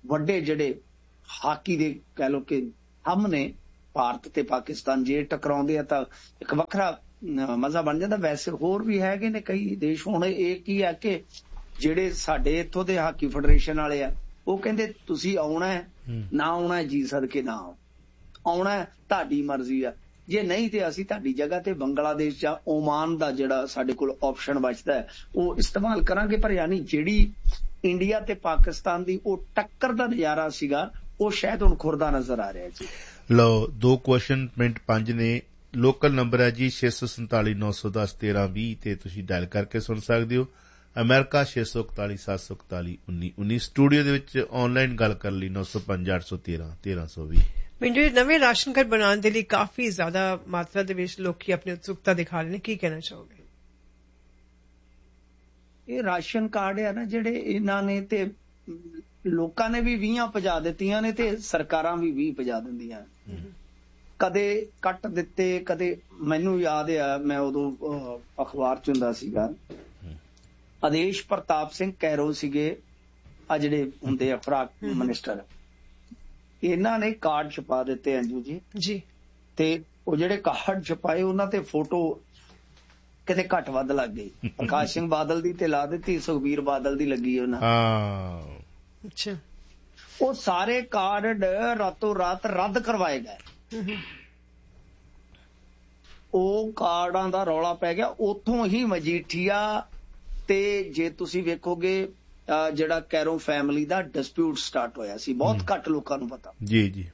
Speaker 9: ਵੱਡੇ ਜਿਹੜੇ ਹਾਕੀ ਦੇ ਕਹਿ ਲਓ ਕਿ ਹਮ ਨੇ ਭਾਰਤ ਤੇ ਪਾਕਿਸਤਾਨ ਜੇ ਟਕਰਾਉਂਦੇ ਆ ਤਾਂ ਇੱਕ ਵੱਖਰਾ ਮਜ਼ਾ ਬਣ ਜਾਂਦਾ। ਵੈਸੇ ਹੋਰ ਵੀ ਹੈਗੇ ਨੇ ਕਈ ਦੇਸ਼। ਹੁਣ ਇਹ ਕੀ ਹੈ ਕਿ ਜਿਹੜੇ ਸਾਡੇ ਇੱਥੋਂ ਦੇ ਹਾਕੀ ਫੈਡਰੇਸ਼ਨ ਵਾਲੇ ਆ ਉਹ ਕਹਿੰਦੇ ਤੁਸੀਂ ਆਉਣਾ ਹੈ ਨਾ ਆਉਣਾ ਜੀ ਸਦਕੇ ਨਾ ਆਓ, ਆਉਣਾ ਤੁਹਾਡੀ ਮਰਜ਼ੀ ਆ, ਜੇ ਨਹੀਂ ਤੇ ਅਸੀਂ ਤੁਹਾਡੀ ਜਗ੍ਹਾ ਤੇ ਬੰਗਲਾਦੇਸ਼ ਜਾਂ ਓਮਾਨ ਦਾ ਜਿਹੜਾ ਸਾਡੇ ਕੋਲ ਆਪਸ਼ਨ ਬਚਦਾ ਹੈ ਉਹ ਇਸਤੇਮਾਲ ਕਰਾਂਗੇ। ਪਰ ਯਾਨੀ ਜਿਹੜੀ ਇੰਡੀਆ ਤੇ ਪਾਕਿਸਤਾਨ ਦੀ ਉਹ ਟੱਕਰ ਦਾ ਨਜ਼ਾਰਾ ਸੀਗਾ ਉਹ ਸ਼ਾਇਦ ਹੁਣ ਖੁਰਦਾ ਨਜ਼ਰ ਆ ਰਿਹਾ ਜੀ।
Speaker 1: ਲਓ ਦੋ ਕੁਐਸਚਨ ਮਿੰਟ ਪੰਜ ਨੇ। ਲੋਕਲ ਨੰਬਰ ਹੈ ਜੀ ਛੇ ਸੌ ਸੰਤਾਲੀ ਨੌ ਸੌ ਦਸ ਤੇਰਾਂ ਵੀਹ ਤੇ ਤੁਸੀਂ ਡਾਇਲ ਕਰਕੇ ਸੁਣ ਸਕਦੇ ਹੋ। ਅਮਰੀਕਾ ਛੇ ਸੌ ਇਕਤਾਲੀ ਸੱਤ ਸੌ ਇਕਤਾਲੀ ਉੱਨੀ ਉੱਨੀ। ਸਟੂਡੀਓ ਦੇ ਵਿੱਚ ਆਨਲਾਈਨ ਗੱਲ ਕਰਨ ਲਈ ਨੌ ਸੌ ਪੰਜ ਅੱਠ ਸੌ ਤੇਰਾਂ ਤੇਰਾਂ ਸੌ ਵੀਹ।
Speaker 5: ਮੈਨੂੰ ਨਵੇਂ ਰਾਸ਼ਨ ਕਾਰਡ ਬਣਾਉਣ ਦੇ ਲਈ ਕਾਫੀ ਜ਼ਿਆਦਾ ਮਾਤਰਾ ਦੇ ਵਿੱਚ ਲੋਕੀ ਆਪਣੀ ਉਤਸੁਕਤਾ ਦਿਖਾ ਰਹੇ ਨੇ, ਕੀ ਕਹਿਣਾ ਚਾਹੋਗੇ?
Speaker 9: ਇਹ ਰਾਸ਼ਨ ਕਾਰਡ ਆ ਨਾ ਜਿਹੜੇ ਇਹਨਾਂ ਨੇ ਤੇ ਲੋਕਾਂ ਨੇ ਵੀ ਵੀਹਾਂ ਪਜਾ ਦਿੱਤੀਆਂ ਨੇ ਤੇ ਸਰਕਾਰਾਂ ਵੀ ਵੀਹ ਪਜਾ ਦਿੰਦੀਆਂ। ਕਦੇ ਕੱਟ ਦਿੱਤੇ, ਕਦੇ ਮੈਨੂੰ ਯਾਦ ਆ ਮੈਂ ਉਦੋਂ ਅਖਬਾਰ ਚ ਹੁੰਦਾ ਸੀਗਾ, ਆਦੇਸ਼ ਪ੍ਰਤਾਪ ਸਿੰਘ ਕੈਰੋ ਸੀਗੇ ਆ ਜਿਹੜੇ ਹੁੰਦੇ ਆ ਖੁਰਾਕ ਮਿਨਿਸਟਰ, ਇਹਨਾਂ ਨੇ ਕਾਰਡ ਛਪਾ ਦਿੱਤੇ ਅੰਜੂ ਜੀ
Speaker 5: ਜੀ
Speaker 9: ਤੇ ਉਹ ਜਿਹੜੇ ਕਾਰਡ ਛਪਾਏ ਉਹਨਾਂ ਤੇ ਫੋਟੋ ਕਿਤੇ ਘੱਟ ਵੱਧ ਲੱਗ ਗਈ। ਪ੍ਰਕਾਸ਼ ਸਿੰਘ ਬਾਦਲ ਦੀ ਤੇ ਲਾ ਦਿੱਤੀ, ਸੁਖਬੀਰ ਬਾਦਲ ਦੀ ਲੱਗੀ ਉਹਨਾਂ।
Speaker 5: ਅੱਛਾ,
Speaker 9: ਉਹ ਸਾਰੇ ਕਾਰਡ ਰਾਤੋਂ ਰਾਤ ਰੱਦ ਕਰਵਾਏ ਗਏ। ਉਹ ਕਾਰਡਾਂ ਦਾ ਰੌਲਾ ਪੈ ਗਿਆ। ਉੱਥੋਂ ਹੀ ਮਜੀਠੀਆ ਤੇ ਜੇ ਤੁਸੀਂ ਵੇਖੋਗੇ ਜਿਹੜਾ ਕੈਰੋ ਫੈਮਿਲੀ ਦਾ ਡਿਸਪਿਊਟ ਸਟਾਰਟ ਹੋਇਆ ਸੀ, ਬਹੁਤ ਘੱਟ ਲੋਕਾਂ ਨੂੰ ਪਤਾ
Speaker 1: ਜੀ ਜੀ।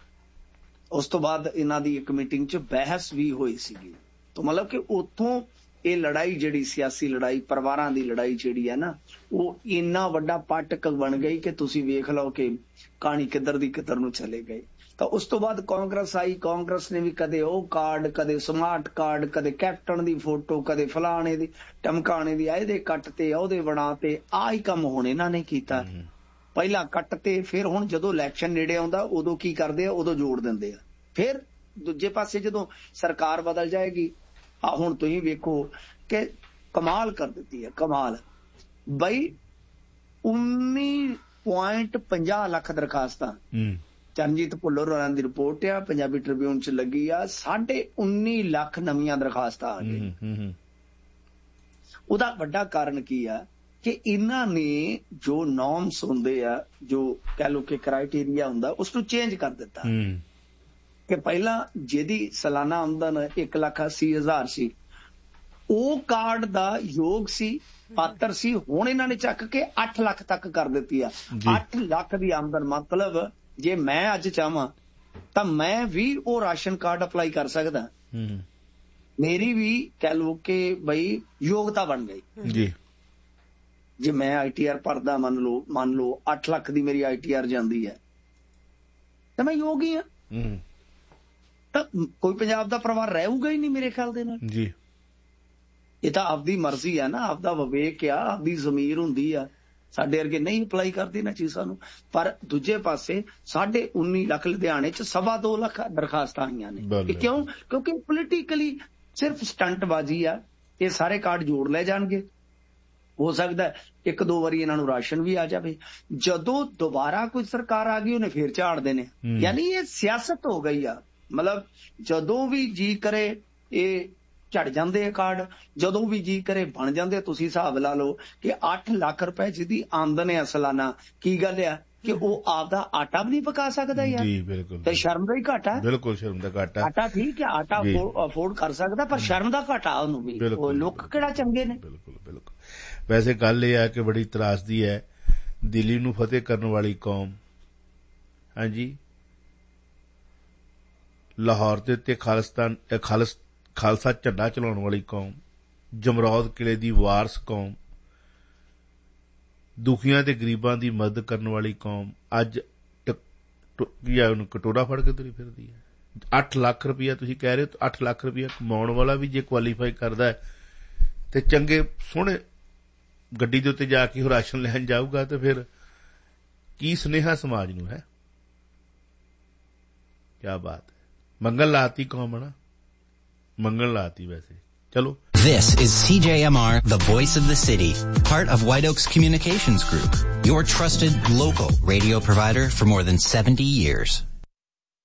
Speaker 9: ਉਸ ਤੋਂ ਬਾਅਦ ਇਹਨਾਂ ਦੀ ਇੱਕ ਮੀਟਿੰਗ 'ਚ ਬਹਿਸ ਵੀ ਹੋਈ ਸੀਗੀ। ਤਾਂ ਮਤਲਬ ਕਿ ਉੱਥੋਂ ਇਹ ਲੜਾਈ ਜਿਹੜੀ ਸਿਆਸੀ ਲੜਾਈ, ਪਰਿਵਾਰਾਂ ਦੀ ਲੜਾਈ ਜਿਹੜੀ ਹੈ ਨਾ, ਉਹ ਇੰਨਾ ਵੱਡਾ ਪਾਟਕ ਬਣ ਗਈ ਕਿ ਤੁਸੀਂ ਵੇਖ ਲਓ ਕਿ ਕਹਾਣੀ ਕਿੱਧਰ ਦੀ ਕਿੱਧਰ ਨੂੰ ਚਲੇ ਗਏ। ਤਾਂ ਉਸ ਤੋਂ ਬਾਅਦ ਕਾਂਗਰਸ ਆਈ, ਕਾਂਗਰਸ ਨੇ ਵੀ ਕਦੇ ਉਹ ਕਾਰਡ, ਕਦੇ ਸਮਾਰਟ ਕਾਰਡ, ਕਦੇ ਕੈਪਟਨ ਦੀ ਫੋਟੋ, ਕਦੇ ਫਲਾਣੇ ਦੀ ਟਮਕਾਣੇ ਦੀ, ਇਹਦੇ ਕੱਟ ਤੇ ਉਹਦੇ ਬਣਾ ਤੇ, ਆਹ ਹੀ ਕੰਮ ਹੁਣ ਇਹਨਾਂ ਨੇ ਕੀਤਾ। ਪਹਿਲਾਂ ਕੱਟ ਤੇ ਫਿਰ ਹੁਣ ਜਦੋਂ ਇਲੈਕਸ਼ਨ ਨੇੜੇ ਆਉਂਦਾ ਉਦੋਂ ਕੀ ਕਰਦੇ ਆ, ਉਦੋਂ ਜੋੜ ਦਿੰਦੇ ਆ। ਫਿਰ ਦੂਜੇ ਪਾਸੇ ਜਦੋਂ ਸਰਕਾਰ ਬਦਲ ਜਾਏਗੀ, ਆ ਹੁਣ ਤੁਸੀਂ ਵੇਖੋ ਕਿ ਕਮਾਲ ਕਰ ਦਿੱਤੀ ਹੈ, ਕਮਾਲ ਬਈ। ਉੱਨੀ ਪੁਆਇੰਟ ਪੰਜਾਹ ਲੱਖ ਦਰਖਾਸਤਾਂ ਚਰਨਜੀਤ ਭੁੱਲਰ ਹੋਰਾਂ ਦੀ ਰਿਪੋਰਟ ਆ, ਪੰਜਾਬੀ ਟ੍ਰਿਬਿਊਨ ਚ ਲੱਗੀ ਆ। ਸਾਢੇ ਉੱਨੀ ਲੱਖ ਨਵੀਆਂ ਦਰਖਾਸਤਾਂ ਆ ਗਈਆਂ। ਉਹਦਾ ਵੱਡਾ ਕਾਰਨ ਕੀ ਆ ਕਿ ਇਹਨਾਂ ਨੇ ਜੋ ਨੋਰਮਸ ਹੁੰਦੇ ਆ, ਜੋ ਕਹਿ ਲਓ ਕਿ ਕ੍ਰਾਈਟੇਰੀਆ ਹੁੰਦਾ, ਉਸ ਨੂੰ ਚੇਂਜ ਕਰ ਦਿੱਤਾ ਕਿ ਪਹਿਲਾਂ ਜਿਹਦੀ ਸਾਲਾਨਾ ਆਮਦਨ ਇੱਕ ਲੱਖ ਅੱਸੀ ਹਜ਼ਾਰ ਸੀ ਉਹ ਕਾਰਡ ਦਾ ਯੋਗ ਸੀ, ਪਾਤਰ ਸੀ। ਹੁਣ ਇਹਨਾਂ ਨੇ ਚੱਕ ਕੇ ਅੱਠ ਲੱਖ ਤੱਕ ਕਰ ਦਿੱਤੀ ਆ। ਅੱਠ ਲੱਖ ਦੀ ਆਮਦਨ ਮਤਲਬ ਜੇ ਮੈਂ ਅੱਜ ਚਾਹਾਂ ਤਾਂ ਮੈਂ ਵੀ ਉਹ ਰਾਸ਼ਨ ਕਾਰਡ ਅਪਲਾਈ ਕਰ ਸਕਦਾ। ਮੇਰੀ ਵੀ ਕਹਿ ਲਓ ਕਿ ਬਈ ਯੋਗਤਾ ਬਣ ਗਈ ਜੀ। ਜੇ ਮੈਂ ਆਈ ਟੀ ਆਰ ਭਰਦਾ, ਮੰਨ ਲਓ ਮੰਨ ਲਓ ਅੱਠ ਲੱਖ ਦੀ ਮੇਰੀ ਆਈ ਟੀ ਆਰ ਜਾਂਦੀ ਹੈ ਤਾਂ ਮੈਂ ਯੋਗ ਹੀ ਹਾਂ। ਤਾਂ ਕੋਈ ਪੰਜਾਬ ਦਾ ਪਰਿਵਾਰ ਰਹੂਗਾ ਹੀ ਨਹੀਂ ਮੇਰੇ ਖਿਆਲ ਦੇ ਨਾਲ ਜੀ। ਇਹ ਤਾਂ ਆਪਦੀ ਮਰਜ਼ੀ ਹੈ ਨਾ, ਆਪਦਾ ਵਿਵੇਕ ਆ, ਆਪਦੀ ਜ਼ਮੀਰ ਹੁੰਦੀ ਆ। ਸਾਡੇ ਵਰਗੇ ਨਹੀਂ ਅਪਲਾਈ ਕਰਦੇ ਇਹਨਾਂ ਚੀਜ਼ਾਂ ਨੂੰ। ਪਰ ਦੂਜੇ ਪਾਸੇ ਸਾਢੇ ਉੱਨੀ ਲੱਖ ਲੁਧਿਆਣੇ ਚ ਸਵਾ ਦੋ ਲੱਖ ਦਰਖਾਸਤਾਂ ਆਈਆਂ ਨੇ। ਕਿਉਂ? ਕਿਉਂਕਿ ਪੋਲੀਟੀਕਲੀ ਸਿਰਫ ਸਟੰਟਬਾਜ਼ੀ ਆ। ਇਹ ਸਾਰੇ ਕਾਰਡ ਜੋੜ ਲੈ ਜਾਣਗੇ, ਹੋ ਸਕਦਾ ਇੱਕ ਦੋ ਵਾਰੀ ਇਹਨਾਂ ਨੂੰ ਰਾਸ਼ਨ ਵੀ ਆ ਜਾਵੇ। ਜਦੋਂ ਦੁਬਾਰਾ ਕੋਈ ਸਰਕਾਰ ਆ ਗਈ ਉਹਨੇ ਫੇਰ ਝਾੜਦੇ ਨੇ। ਯਾਨੀ ਇਹ ਸਿਆਸਤ ਹੋ ਗਈ ਆ। ਮਤਲਬ ਜਦੋਂ ਵੀ ਜੀ ਕਰੇ ਇਹ ਝੜ ਜਾਂਦੇ ਆ ਕਾਰਡ, ਜਦੋਂ ਵੀ ਜੀ ਕਰੇ ਬਣ ਜਾਂਦੇ। ਤੁਸੀਂ ਹਿਸਾਬ ਲਾ ਲਓ ਕਿ ਅੱਠ ਲੱਖ ਰੁਪਏ ਜਿਹਦੀ ਆਮਦਨ ਹੈ ਸਾਲਾਨਾ, ਕੀ ਗੱਲ ਆ ਕਿ ਉਹ ਆਪਦਾ ਆਟਾ ਵੀ ਨਹੀਂ ਪਕਾ ਸਕਦਾ ਯਾਰ।
Speaker 1: ਜੀ ਬਿਲਕੁਲ।
Speaker 9: ਤੇ ਸ਼ਰਮ ਦਾ ਹੀ ਘਾਟਾ।
Speaker 1: ਬਿਲਕੁਲ ਸ਼ਰਮ ਦਾ ਘਾਟਾ।
Speaker 9: ਆਟਾ ਠੀਕ ਹੈ, ਆਟਾ ਅਫੋਰਡ ਕਰ ਸਕਦਾ, ਪਰ ਸ਼ਰਮ ਦਾ ਘਾਟਾ ਉਹਨੂੰ ਵੀ। ਉਹ ਲੋਕ ਕਿਹੜਾ ਚੰਗੇ ਨੇ।
Speaker 1: ਬਿਲਕੁਲ ਬਿਲਕੁਲ। ਵੈਸੇ ਗੱਲ ਇਹ ਹੈ ਕਿ ਬੜੀ ਤਰਾਸਦੀ ਹੈ, ਦਿੱਲੀ ਨੂੰ ਫਤਿਹ ਕਰਨ ਵਾਲੀ ਕੌਮ, ਹਾਂਜੀ, ਲਾਹੌਰ ਦੇ ਉੱਤੇ ਖਾਲਿਸਤਾਨ ਖਾਲਸ ਖਾਲਸਾ ਝੰਡਾ ਚਲਾਉਣ ਵਾਲੀ ਕੌਮ, ਜਮਰੌਦ ਕਿਲੇ ਦੀ ਵਾਰਸ ਕੌਮ, ਦੁਖੀਆਂ ਤੇ ਗਰੀਬਾਂ ਦੀ ਮਦਦ ਕਰਨ ਵਾਲੀ ਕੌਮ ਅੱਜ ਕੀ ਆ ਉਹਨੂੰ ਕਟੋਰਾ ਫੜ ਕੇ ਤੁਰੀ ਫਿਰਦੀ ਹੈ। ਅੱਠ ਲੱਖ ਰੁਪਇਆ ਤੁਸੀਂ ਕਹਿ ਰਹੇ ਹੋ, ਅੱਠ ਲੱਖ ਰੁਪਇਆ ਕਮਾਉਣ ਵਾਲਾ ਵੀ ਜੇ ਕੁਆਲੀਫਾਈ ਕਰਦਾ ਹੈ ਤੇ ਚੰਗੇ ਸੋਹਣੇ ਗੱਡੀ ਦੇ ਉੱਤੇ ਜਾ ਕੇ ਉਹ ਰਾਸ਼ਨ ਲੈਣ ਜਾਊਗਾ ਤੇ ਫਿਰ ਕੀ ਸੁਨੇਹਾ ਸਮਾਜ ਨੂੰ ਹੈ। ਕਿਆ ਬਾਤ ਹੈ। ਮੰਗਲ ਲਾਤੀ ਕੌਮ ਨਾ, ਮੰਗਲ ਲਾਤੀ ਵੈਸੇ। ਚਲੋ
Speaker 10: This is C J M R, the voice of the city, part of White Oaks Communications Group, your trusted local radio provider for more than seventy years.